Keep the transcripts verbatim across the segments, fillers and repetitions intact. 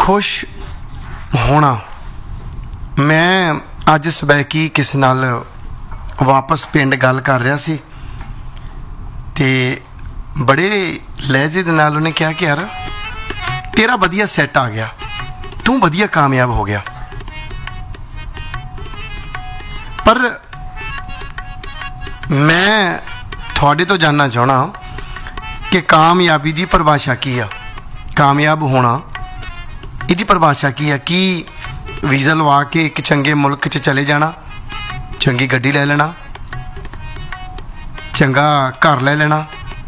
खुश होना। मैं अज सबैकी किसी नाल वापस पिंड गल कर रहा सी ते बड़े लहजे दे नाल उन्हें कहा कि यार तेरा वधिया सैट आ गया, तू वधिया कामयाब हो गया। पर मैं थोड़े तो जानना चाहना कि कामयाबी की परिभाषा की आ, कामयाब होना इसकी परिभाषा की है। कि वीज़ा लवा के एक चंगे मुल्क च चले जाना, चंगी गड्डी ले लेना, चंगा घर ले लेना,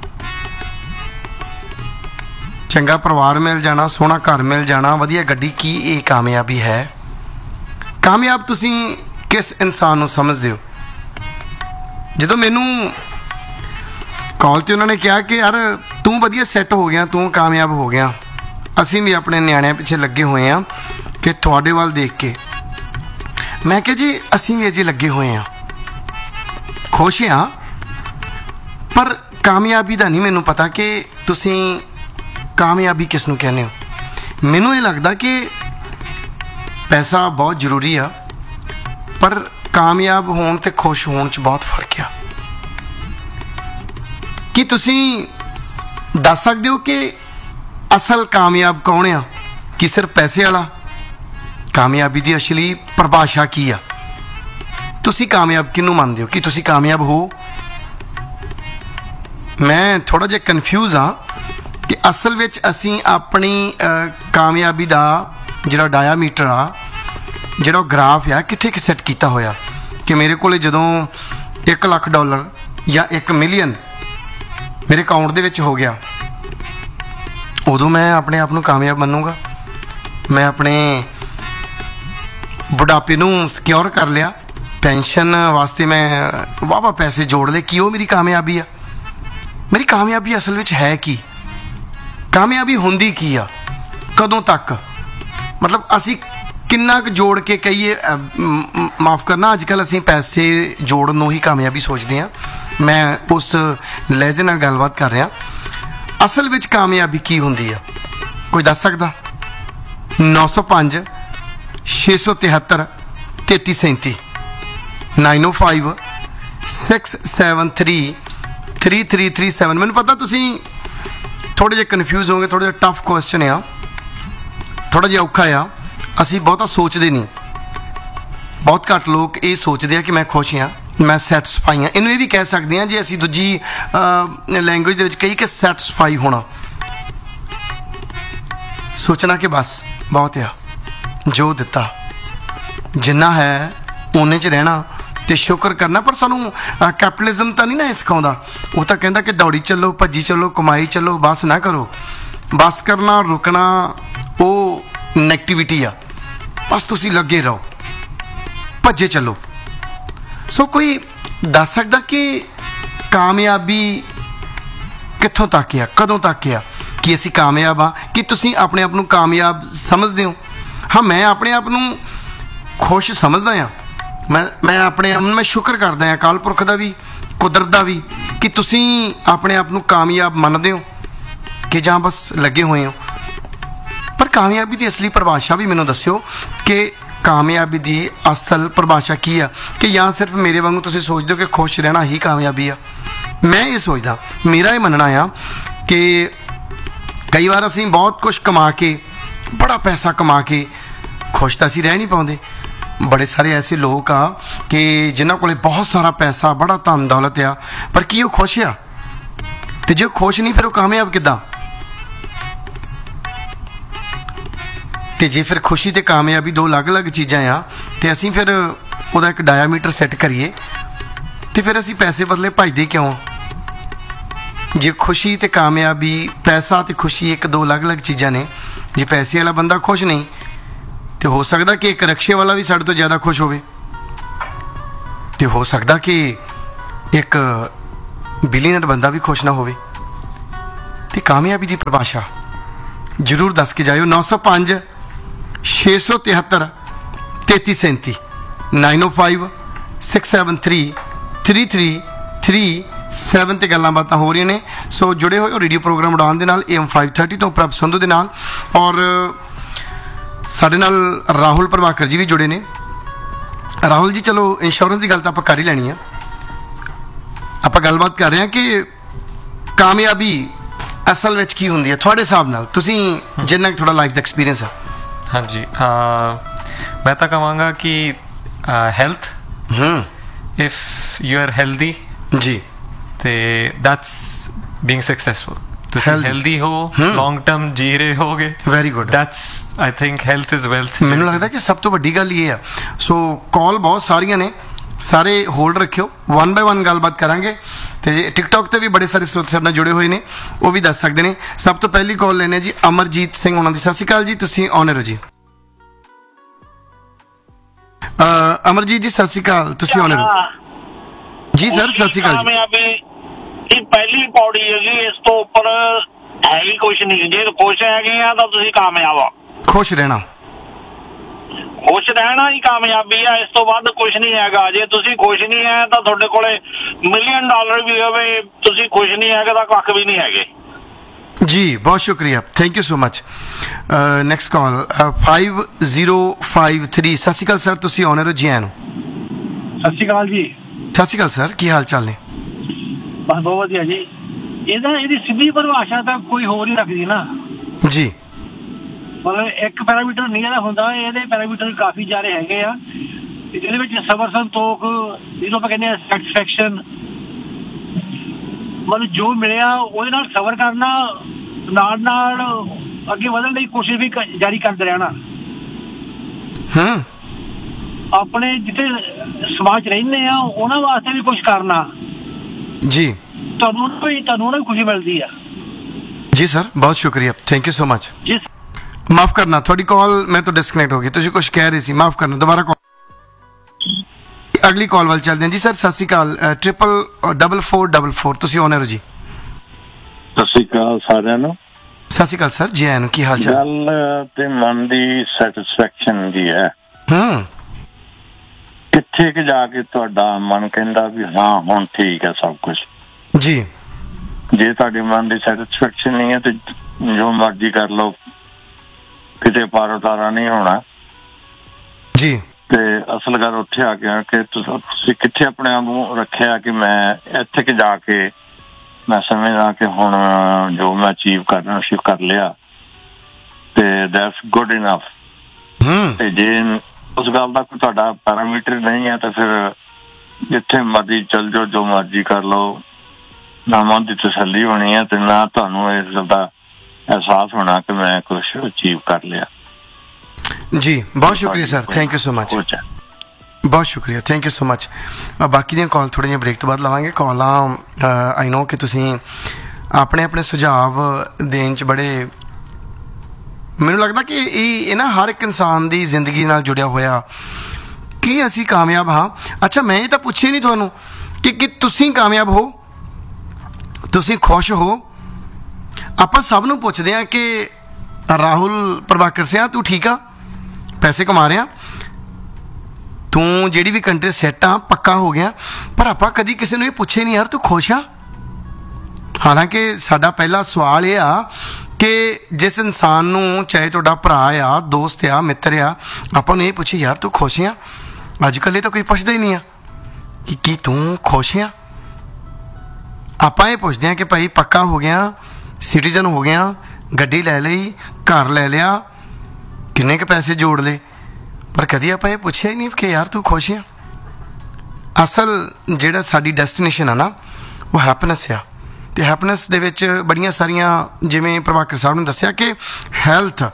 चंगा परिवार मिल जाना, सोहना घर मिल जाना, वधिया गड्डी, की ये कामयाबी है? कामयाब तुसी किस इंसान को समझते हो? जो मैनू कॉल ते उन्होंने कहा कि यार तू वधिया सैट हो गया, तू कामयाब हो गया, असी भी अपने न्याणिਆਂ पिछे लगे हुए हैं कि थोड़े वाल देख के। मैं क्या जी असी भी अजे लगे हुए हैं, खुश हाँ, पर कामयाबी का नहीं मैनू पता कि तुसी कामयाबी किसनों कहने हो। मैनू ये लगता कि पैसा बहुत जरूरी आ, पर कामयाब होने ते खुश होने च बहुत फर्क आ। कि तुसी दस सकते हो कि असल कामयाब कौन आ? कि सिर्फ पैसे वाला? कामयाबी की असली परिभाषा की आ? तुसी कामयाब किनू मानते हो? कि तुसी कामयाब हो? मैं थोड़ा जिहा कन्फ्यूज हाँ कि असल विच असी अपनी कामयाबी का जिहड़ा डायामीटर आ, जिहड़ा ग्राफ आ, कित्थे कि सैट कीता होया कि मेरे कोले जदों एक लाख डॉलर या एक मिलियन मेरे अकाउंट दे विच हो गया, उदों मैं अपने आप को कामयाब मनूंगा। मैं अपने बुढ़ापे नूं सिक्योर कर लिया, पेंशन वास्ते मैं वाह वाह पैसे जोड़ ले, कि वो मेरी कामयाबी आ? मेरी कामयाबी असल विच है कि कामयाबी हुंदी की आ? कदों तक? मतलब असी किन्ना क जोड़ के कहिए, माफ़ करना, अजकल असी पैसे जोड़न नूं ही कामयाबी सोचते हैं। मैं उस लहजे नाल गलबात कर रहा। असल विच कामयाबी की हुंदी आ? कोई दस सकदा? नौ सौ पाँच छे सौ तिहत्तर तेती सैंती नाइन ओ five six seven three three three three seven. मैनूं पता तुसीं थोड़े जे कन्फ्यूज होंगे, थोड़ा जिहा टफ क्वेश्चन आ, थोड़ा जिहा औखा आ। असी बहुता सोचते नहीं, बहुत घट लोग ये सोचते हैं कि मैं खुश हाँ, मैं सैटिस्फाई हाँ। इनू ये भी कह सकते हैं जी असी दूजी लैंगुएज दे विच कही कि सैटिस्फाई होना, सोचना कि बस बहुत आ, जो दिता जिन्ना है उन्ने च रहना ते शुक्र करना। पर सानू कैपिटलिज्म तो नहीं ना ये सिखाउंदा, वो तो कहता कि दौड़ी चलो, भजी चलो, कमाई चलो, बस ना करो। बस करना, रुकना वो नैगेटिविटी आ, बस तुसी लगे रहो, भजे चलो। सो कोई दस सकता कि कामयाबी कित्थों तक आ, कदों तक आ? कि असी कामयाब हाँ? कि तुसी अपने आप को कामयाब समझते हो? हाँ, मैं अपने आप को खुश समझदा हाँ। मैं मैं अपने आप मैं शुक्र करदा हाँ अकाल पुरख का भी, कुदरत का भी, कि तुसी अपने आप को कामयाब मनदे हो कि जां बस लगे हुए हो। पर कामयाबी की असली परिभाषा भी मैनूं दस्सिओ कि कामयाबी की असल परिभाषा की आ? कि या सिर्फ मेरे वांगू तुसीं सोचदे हो कि खुश रहना ही कामयाबी आ? मैं ये सोचदा, मेरा ये मनना आ कि कई बार असीं बहुत कुछ कमा के, बड़ा पैसा कमा के खुश तो असीं रह नहीं पाउंदे। बड़े सारे ऐसे लोग आ कि जिन्हां कोले बहुत सारा पैसा, बड़ा धन दौलत आ, पर की वो खुश आ? ते जे खुश नहीं फिर वो कामयाब किद्दां? ते जे फिर खुशी ते कामयाबी दो अलग अलग चीज़ां आ, ते असीं फिर उहदा एक डायामीटर सैट करिए ते फिर असीं पैसे बदले भजदे क्यों? जे खुशी ते कामयाबी, पैसा ते खुशी एक दो अलग अलग चीज़ां ने। जे पैसे वाला बंदा खुश नहीं तो हो सकता कि एक रक्शे वाला भी साढ़े तो ज़्यादा खुश होवे, तो हो सकता कि एक बिलीनर बंदा भी खुश ना होवे। तो कामयाबी की परिभाषा जरूर दस के जाओ। नौ सौ पाँच छे सौ तिहत्तर तेती सैंती नाइन ओ five six seven three three three three seven ते गल्लां बातां हो रही ने। सो जुड़े हो रेडियो प्रोग्राम उड़ान दे नाल एम फाइव थर्टी तो प्रभ संधू दे नाल। और ਸਾਡੇ ਨਾਲ ਰਾਹੁਲ ਪ੍ਰਭਾਕਰ ਜੀ ਵੀ ਜੁੜੇ ਨੇ। ਰਾਹੁਲ ਜੀ, ਚਲੋ ਇੰਸ਼ੋਰੈਂਸ ਦੀ ਗੱਲ ਤਾਂ ਆਪਾਂ ਕਰ ਹੀ ਲੈਣੀ ਆ। ਆਪਾਂ ਗੱਲਬਾਤ ਕਰ ਰਹੇ ਹਾਂ ਕਿ ਕਾਮਯਾਬੀ ਅਸਲ ਵਿੱਚ ਕੀ ਹੁੰਦੀ ਹੈ ਤੁਹਾਡੇ ਹਿਸਾਬ ਨਾਲ, ਤੁਸੀਂ ਜਿੰਨਾ ਕਿ ਤੁਹਾਡਾ ਲਾਈਫ ਦਾ ਐਕਸਪੀਰੀਅੰਸ ਹੈ। ਹਾਂਜੀ, ਮੈਂ ਤਾਂ ਕਹਾਂਗਾ ਕਿ health, if you are healthy ਜੀ, ਤੇ ਦੈਟਸ ਬੀਇੰਗ ਸਕਸੈਸਫੁਲ। ਤੁਸੀਂ ਹੈਲਦੀ ਹੋ, ਲੌਂਗ ਟਰਮ ਜੀ ਰਹੇ ਹੋਗੇ, very good. That's I think health is wealth. ਮੈਨੂੰ ਲੱਗਦਾ ਕਿ ਸਭ ਤੋਂ ਵੱਡੀ ਗੱਲ ਇਹ ਆ। ਸੋ ਕਾਲ ਬਹੁਤ ਸਾਰੀਆਂ ਨੇ, ਸਾਰੇ ਹੋਲਡ ਰੱਖਿਓ, ਵਨ ਬਾਏ ਵਨ ਗੱਲਬਾਤ ਕਰਾਂਗੇ। ਤੇ ਟਿਕਟੌਕ ਤੇ ਵੀ ਬੜੇ ਸਾਰੇ ਸਰੋਤੇ ਸਾਡੇ ਨਾਲ ਜੁੜੇ ਹੋਏ ਨੇ, ਉਹ ਵੀ ਦੱਸ ਸਕਦੇ ਨੇ। ਸਭ ਤੋਂ ਪਹਿਲੀ ਕਾਲ ਲੈਣੇ ਜੀ ਅਮਰਜੀਤ ਸਿੰਘ ਉਹਨਾਂ ਦੀ। ਸਤਿ ਸ਼੍ਰੀ ਅਕਾਲ ਜੀ, ਤੁਸੀਂ ਆਨਰ ਹੋ ਜੀ। ਅਮਰਜੀਤ ਜੀ ਸਤਿ ਸ਼੍ਰੀ ਅਕਾਲ, ਤੁਸੀਂ ਆਨਰ ਹੋ ਜੀ। ਸਰ ਸਤਿ ਸ਼੍ਰੀ ਅਕਾਲ ਜੀ। ਇਹ ਪਹਿਲੀ ਪੌੜੀ ਹੈਗੀ, ਇਸ ਤੋਂ ਉੱਪਰ ਹੈ ਹੀ ਕੁਛ ਨਹੀਂ। ਜੇ ਖੁਸ਼ ਹੈਗੇ ਆ ਤਾਂ ਤੁਸੀਂ ਕਾਮਯਾਬ ਆ। ਖੁਸ਼ ਰਹਿਣਾ, ਖੁਸ਼ ਰਹਿਣਾ ਹੀ ਕਾਮਯਾਬੀ ਆ, ਇਸ ਤੋਂ ਵੱਧ ਕੁਛ ਨਹੀਂ ਹੈਗਾ। ਜੇ ਤੁਸੀਂ ਖੁਸ਼ ਨਹੀਂ ਹੈ ਤਾਂ ਤੁਹਾਡੇ ਕੋਲੇ ਮਿਲੀਅਨ ਡਾਲਰ ਵੀ ਹੋਵੇ, ਤੁਸੀਂ ਖੁਸ਼ ਨਹੀਂ ਹੈਗੇ ਤਾਂ ਕੱਖ ਵੀ ਨਹੀਂ ਹੈਗੇ ਜੀ। ਬਹੁਤ ਸ਼ੁਕਰੀਆ, thank you so much. Next call five zero five three. ਸਤਿ ਸ਼੍ਰੀ ਅਕਾਲ ਸਰ, ਤੁਸੀਂ ਆਨਰ ਹੋ ਜੀ। ਆਇਆਂ ਨੂੰ ਸਤਿ ਸ਼੍ਰੀ ਅਕਾਲ ਜੀ। ਸਤਿ ਸ਼੍ਰੀ ਅਕਾਲ ਸਰ, ਕੀ ਹਾਲ ਚਾਲ ਨੇ? ਬਸ ਬਹੁਤ ਵਧੀਆ ਜੀ। ਇਹਦਾ ਇਹਦੀ ਸਿੱਧੀ ਪਰਿਭਾਸ਼ਾ ਤਾਂ ਕੋਈ ਹੋਰ ਹੀ ਰੱਖਦੀ ਨਾ ਜੀ। ਮਤਲਬ ਇੱਕ ਪੈਰਾਮੀਟਰ ਨਹੀਂ ਇਹਦਾ ਹੁੰਦਾ, ਇਹਦੇ ਪੈਰਾਮੀਟਰ ਕਾਫੀ ਜ਼ਿਆਦਾ ਹੈਗੇ ਆ। ਇਹਦੇ ਵਿੱਚ ਸਬਰ, ਸੰਤੋਖ, ਜਿਹਨੂੰ ਆਪਾਂ ਕਹਿੰਦੇ ਆ ਸੈਟਿਸਫੈਕਸ਼ਨ, ਮਤਲਬ ਜੋ ਮਿਲਿਆ ਉਹਦੇ ਨਾਲ ਸਬਰ ਕਰਨਾ, ਨਾਲ ਨਾਲ ਅੱਗੇ ਵਧਣ ਲਈ ਕੋਸ਼ਿਸ਼ ਵੀ ਜਾਰੀ ਕਰਦੇ ਰਹਿਣਾ। ਹੂੰ, ਆਪਣੇ ਜਿੱਥੇ ਸਮਾਜ 'ਚ ਰਹਿੰਦੇ ਆ ਉਹਨਾਂ ਵਾਸਤੇ ਵੀ ਕੁਛ ਕਰਨਾ ਜੀ। ਤੁਹਾਨੂੰ ਵੀ ਤੁਹਾਨੂੰ ਉਹਨਾਂ ਵੀ ਖੁਸ਼ੀ ਮਿਲਦੀ ਆ ਜੀ ਸਰ, ਬਹੁਤ ਸ਼ੁਕਰੀਆ, ਥੈਂਕ ਯੂ ਸੋ ਮਚ। ਜੀ ਮਾਫ ਕਰਨਾ, ਤੁਹਾਡੀ ਕਾਲ ਮੇਰੇ ਤੋਂ ਡਿਸਕਨੈਕਟ ਹੋ ਗਈ, ਤੁਸੀਂ ਕੁਝ ਕਹਿ ਰਹੇ ਸੀ, ਮਾਫ ਕਰਨਾ। ਦੁਬਾਰਾ ਕਾਲ, ਅਗਲੀ ਕਾਲ ਵੱਲ ਚੱਲਦੇ ਹਾਂ ਜੀ। ਸਰ ਸਤਿ ਸ਼੍ਰੀ ਅਕਾਲ, triple double four double four, ਤੁਸੀਂ ਆਨਰ ਹੋ ਜੀ। ਸਤਿ ਸ਼੍ਰੀ ਅਕਾਲ ਸਾਰਿਆਂ ਨੂੰ। ਸਤਿ ਸ਼੍ਰੀ ਅਕਾਲ ਸਰ, ਜੀ ਆਇਆਂ ਨੂੰ, ਕੀ ਹਾਲ ਚਾਲ? ਗੱਲ ਤੇ ਮਨ ਦੀ ਸੈਟਿਸਫੈਕਸ਼ਨ ਦੀ ਹੈ। ਹੂੰ, ਕਿੱਥੇ ਕਿ ਜਾ ਕੇ ਤੁਹਾਡਾ ਮਨ ਕਹਿੰਦਾ ਵੀ ਹਾਂ ਹੁਣ ਠੀਕ ਹੈ ਸਭ ਕੁਝ ਜੀ। ਜੇ ਤੁਹਾਡੇ ਮਨ ਦੀ ਸੈਟਿਸਫੈਕਸ਼ਨ ਨਹੀਂ ਹੈ ਤੇ ਜੋ ਮਰਜ਼ੀ ਕਰ ਲਓ, ਕਿਤੇ ਪਾਰ ਉਤਾਰਾ ਨਹੀਂ ਹੋਣਾ ਜੀ। ਤੇ ਅਸਲ ਗੱਲ ਉੱਥੇ ਆ ਗਿਆ ਕਿ ਤੁਸੀਂ ਕਿੱਥੇ ਆਪਣੇ ਆਪ ਨੂੰ ਰੱਖਿਆ ਕਿ ਮੈਂ ਇੱਥੇ ਕਿ ਜਾ ਕੇ ਮੈਂ ਸਮਝਦਾ ਕਿ ਹੁਣ ਜੋ ਮੈਂ ਅਚੀਵ ਕਰਨਾ ਸੀ ਕਰ ਲਿਆ ਤੇ ਦੈਟਸ ਗੁੱਡ ਇਨਫ। ਤੇ ਜੇ ਉਸ ਗੱਲ ਦਾ ਕੋਈ ਤੁਹਾਡਾ ਪੈਰਾਮੀਟਰ ਨਹੀਂ ਹੈ ਤਾਂ ਫਿਰ ਜਿੱਥੇ ਮਰਜ਼ੀ ਚੱਲ ਜਾਓ, ਜੋ ਮਰਜ਼ੀ ਕਰ ਲਓ, ਨਾ ਮਨ ਦੀ ਤਸੱਲੀ ਹੋਣੀ ਹੈ ਤੇ ਨਾ ਤੁਹਾਨੂੰ ਇਸ ਗੱਲ ਦਾ ਅਹਿਸਾਸ ਹੋਣਾ ਕਿ ਮੈਂ ਕੁਛ ਅਚੀਵ ਕਰ ਲਿਆ ਜੀ। ਬਹੁਤ ਸ਼ੁਕਰੀਆ sir, thank you so much, ਬਹੁਤ ਸ਼ੁਕਰੀਆ, ਥੈਂਕ ਯੂ ਸੋ ਮਚ। ਬਾਕੀ ਦੀਆਂ ਕਾਲ ਥੋੜ੍ਹੀਆਂ ਬ੍ਰੇਕ ਤੋਂ ਬਾਅਦ ਲਵਾਂਗੇ। ਕਾਲਾਂ ਆਈ ਨੋ ਕਿ ਤੁਸੀਂ ਆਪਣੇ ਆਪਣੇ ਸੁਝਾਅ ਦੇਣ 'ਚ ਬੜੇ, ਮੈਨੂੰ ਲੱਗਦਾ ਕਿ ਇਹ ਇਹ ਨਾ ਹਰ ਇੱਕ ਇਨਸਾਨ ਦੀ ਜ਼ਿੰਦਗੀ ਨਾਲ ਜੁੜਿਆ ਹੋਇਆ ਕਿ ਅਸੀਂ ਕਾਮਯਾਬ ਹਾਂ। ਅੱਛਾ, ਮੈਂ ਇਹ ਤਾਂ ਪੁੱਛਿਆ ਨਹੀਂ ਤੁਹਾਨੂੰ ਕਿ ਕਿ ਤੁਸੀਂ ਕਾਮਯਾਬ ਹੋ, ਤੁਸੀਂ ਖੁਸ਼ ਹੋ। ਆਪਾਂ ਸਭ ਨੂੰ ਪੁੱਛਦੇ ਹਾਂ ਕਿ ਰਾਹੁਲ ਪ੍ਰਭਾਕਰ ਸਿਆ ਤੂੰ ਠੀਕ ਆ, ਪੈਸੇ ਕਮਾ ਰਿਹਾ, ਤੂੰ ਜਿਹੜੀ ਵੀ ਕੰਟਰੀ ਸੈੱਟ ਆ, ਪੱਕਾ ਹੋ ਗਿਆ। ਪਰ ਆਪਾਂ ਕਦੀ ਕਿਸੇ ਨੂੰ ਇਹ ਪੁੱਛੇ ਨਹੀਂ ਯਾਰ ਤੂੰ ਖੁਸ਼ ਆ। ਹਾਲਾਂਕਿ ਸਾਡਾ ਪਹਿਲਾ ਸਵਾਲ ਇਹ ਆ ਕਿ ਜਿਸ ਇਨਸਾਨ ਨੂੰ, ਚਾਹੇ ਤੁਹਾਡਾ ਭਰਾ ਆ, ਦੋਸਤ ਆ, ਮਿੱਤਰ ਆ, ਆਪਾਂ ਨੂੰ ਇਹ ਪੁੱਛੇ ਯਾਰ ਤੂੰ ਖੁਸ਼ ਆ। ਅੱਜ ਕੱਲ੍ਹ ਇਹ ਤਾਂ ਕੋਈ ਪੁੱਛਦਾ ਹੀ ਨਹੀਂ ਆ ਕਿ ਕੀ ਤੂੰ ਖੁਸ਼ ਆ। ਆਪਾਂ ਇਹ ਪੁੱਛਦੇ ਹਾਂ ਕਿ ਭਾਈ ਪੱਕਾ ਹੋ ਗਿਆ, ਸਿਟੀਜ਼ਨ ਹੋ ਗਿਆ, ਗੱਡੀ ਲੈ ਲਈ, ਘਰ ਲੈ ਲਿਆ, ਕਿੰਨੇ ਕੁ ਪੈਸੇ ਜੋੜ ਲਏ, ਪਰ ਕਦੀ ਆਪਾਂ ਇਹ ਪੁੱਛਿਆ ਹੀ ਨਹੀਂ ਕਿ ਯਾਰ ਤੂੰ ਖੁਸ਼ ਆ। ਅਸਲ ਜਿਹੜਾ ਸਾਡੀ ਡੈਸਟੀਨੇਸ਼ਨ ਆ ਨਾ, ਉਹ ਹੈਪੀਨੈਸ ਆ। ਅਤੇ ਹੈਪੀਨੈਸ ਦੇ ਵਿੱਚ ਬੜੀਆਂ ਸਾਰੀਆਂ, ਜਿਵੇਂ ਪ੍ਰਭਾਕਰ ਸਾਹਿਬ ਨੇ ਦੱਸਿਆ ਕਿ ਹੈਲਥ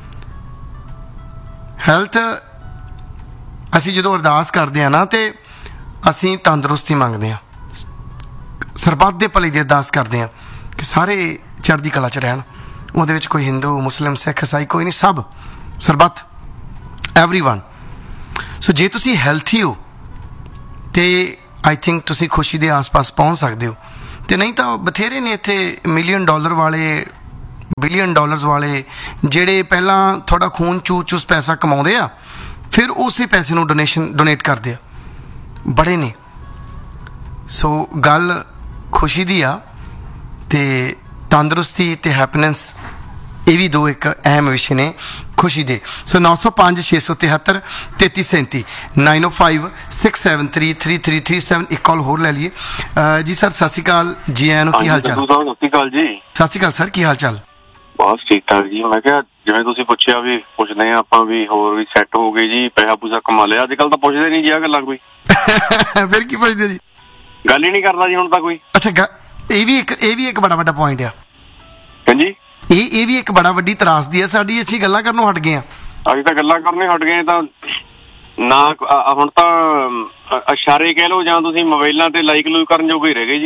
ਹੈਲਥ ਅਸੀਂ ਜਦੋਂ ਅਰਦਾਸ ਕਰਦੇ ਹਾਂ ਨਾ ਅਤੇ ਅਸੀਂ ਤੰਦਰੁਸਤੀ ਮੰਗਦੇ ਹਾਂ, ਸਰਬੱਤ ਦੇ ਭਲੇ ਦੀ ਅਰਦਾਸ ਕਰਦੇ ਹਾਂ ਕਿ ਸਾਰੇ ਚੜ੍ਹਦੀ ਕਲਾ 'ਚ ਰਹਿਣ। ਉਹਦੇ ਵਿੱਚ ਕੋਈ ਹਿੰਦੂ, ਮੁਸਲਿਮ, ਸਿੱਖ, ਈਸਾਈ ਕੋਈ ਨਹੀਂ, ਸਭ ਸਰਬੱਤ, ਐਵਰੀ ਵਨ। ਸੋ ਜੇ ਤੁਸੀਂ ਹੈਲਥੀ ਹੋ ਅਤੇ ਆਈ ਥਿੰਕ ਤੁਸੀਂ ਖੁਸ਼ੀ ਦੇ ਆਸ ਪਾਸ ਪਹੁੰਚ ਸਕਦੇ ਹੋ। ਅਤੇ ਨਹੀਂ ਤਾਂ ਬਥੇਰੇ ਨੇ ਇੱਥੇ ਮਿਲੀਅਨ ਡਾਲਰ ਵਾਲੇ, ਬਿਲੀਅਨ ਡਾਲਰਸ ਵਾਲੇ, ਜਿਹੜੇ ਪਹਿਲਾਂ ਤੁਹਾਡਾ ਖੂਨ ਚੂਸ ਚੂਸ ਪੈਸਾ ਕਮਾਉਂਦੇ ਆ, ਫਿਰ ਉਸੇ ਪੈਸੇ ਨੂੰ ਡੋਨੇਸ਼ਨ ਡੋਨੇਟ ਕਰਦੇ ਆ, ਬੜੇ ਨੇ। ਸੋ ਗੱਲ ਖੁਸ਼ੀ ਦੀ ਆ, ਅਤੇ ਤੰਦਰੁਸਤੀ ਅਤੇ ਹੈਪੀਨੈਸ ਇਹ ਵੀ ਦੋ ਇੱਕ ਅਹਿਮ ਵਿਸ਼ੇ ਨੇ ਖੁਸ਼ੀ ਦੇ। ਸੋ ਨੌ ਸੌ ਪੰਜ ਛੇ ਸੌ ਤਿਹੱਤਰ ਤੇਤੀ ਸੈਂਤੀ ਨਾਈਨ ਓ five six seven three three three three seven ਇੱਕ ਕਾਲ ਹੋਰ ਲੈ ਲਈਏ। ਅਹ ਜੀ ਸਰ ਸਤਿ ਸ਼੍ਰੀ ਅਕਾਲ ਜੀ ਆਇਆਂ ਨੂੰ, ਕੀ ਹਾਲ ਚਾਲ? ਸਤਿ ਸ਼੍ਰੀ ਅਕਾਲ ਜੀ। ਸਤਿ ਸ਼੍ਰੀ ਅਕਾਲ ਸਰ, ਕੀ ਹਾਲ ਚਾਲ? ਬਸ ਠੀਕ ਠਾਕ ਜੀ। ਮੈਂ ਕਿਹਾ ਜਿਵੇਂ ਤੁਸੀਂ ਪੁੱਛਿਆ ਵੀ ਪੁੱਛਦੇ ਆ ਆਪਾਂ ਵੀ ਹੋਰ ਵੀ ਸੈੱਟ ਹੋ ਗਏ ਜੀ, ਪੈਸਾ ਪੂਸਾ ਕਮਾ ਲਿਆ। ਅੱਜ ਕੱਲ ਤਾਂ ਪੁੱਛਦੇ ਨਹੀਂ ਜੀ ਆ ਗੱਲਾਂ, ਕੋਈ ਫਿਰ ਕੀ ਪੁੱਛਦੇ ਜੀ? ਗੱਲ ਹੀ ਨਹੀਂ ਕਰਦਾ ਜੀ ਹੁਣ ਤਾਂ ਕੋਈ। ਅੱਛਾ ਗ- ਇਹ ਵੀ ਇੱਕ ਇਹ ਵੀ ਇੱਕ ਬੜਾ ਵੱਡਾ ਪੁਆਇੰਟ ਆ। ਹਾਂਜੀ, ਇਹ ਇਹ ਵੀ ਇੱਕ ਬੜਾ ਵੱਡੀ ਤਰਾਸਦੀ ਹੈ ਸਾਡੀ, ਅਸੀਂ ਗੱਲਾਂ ਕਰਨੋਂ ਹਟ ਗਏ ਆ। ਅਸੀਂ ਤਾਂ ਗੱਲਾਂ ਕਰਨੇ ਹਟ ਗਏ ਤਾਂ ਨਾ। ਅ- ਹੁਣ ਤਾਂ ਅ- ਇਸ਼ਾਰੇ ਕਹਿ ਲਓ ਜਾਂ ਤੁਸੀਂ ਮੋਬਾਈਲਾਂ ਤੇ ਲਾਈਕ ਲੂਕ ਕਰਨ ਜੋਗੇ ਹੀ ਰਹਿ ਗਏ ਜੀ।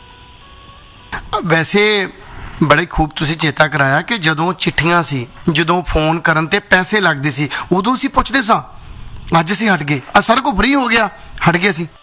ਵੈਸੇ ਬੜੇ ਖੂਬ ਤੁਸੀਂ ਚੇਤਾ ਕਰਾਇਆ ਕਿ ਜਦੋਂ ਚਿੱਠੀਆਂ ਸੀ, ਜਦੋਂ ਫੋਨ ਕਰਨ ਤੇ ਪੈਸੇ ਲੱਗਦੇ ਸੀ, ਉਦੋਂ ਅਸੀਂ ਪੁੱਛਦੇ ਸਾਂ। ਅੱਜ ਅਸੀਂ ਹਟ ਗਏ, ਆ ਸਾਰਾ ਕੁਝ ਫ੍ਰੀ ਹੋ ਗਿਆ, ਹਟ ਗਏ ਅਸੀਂ।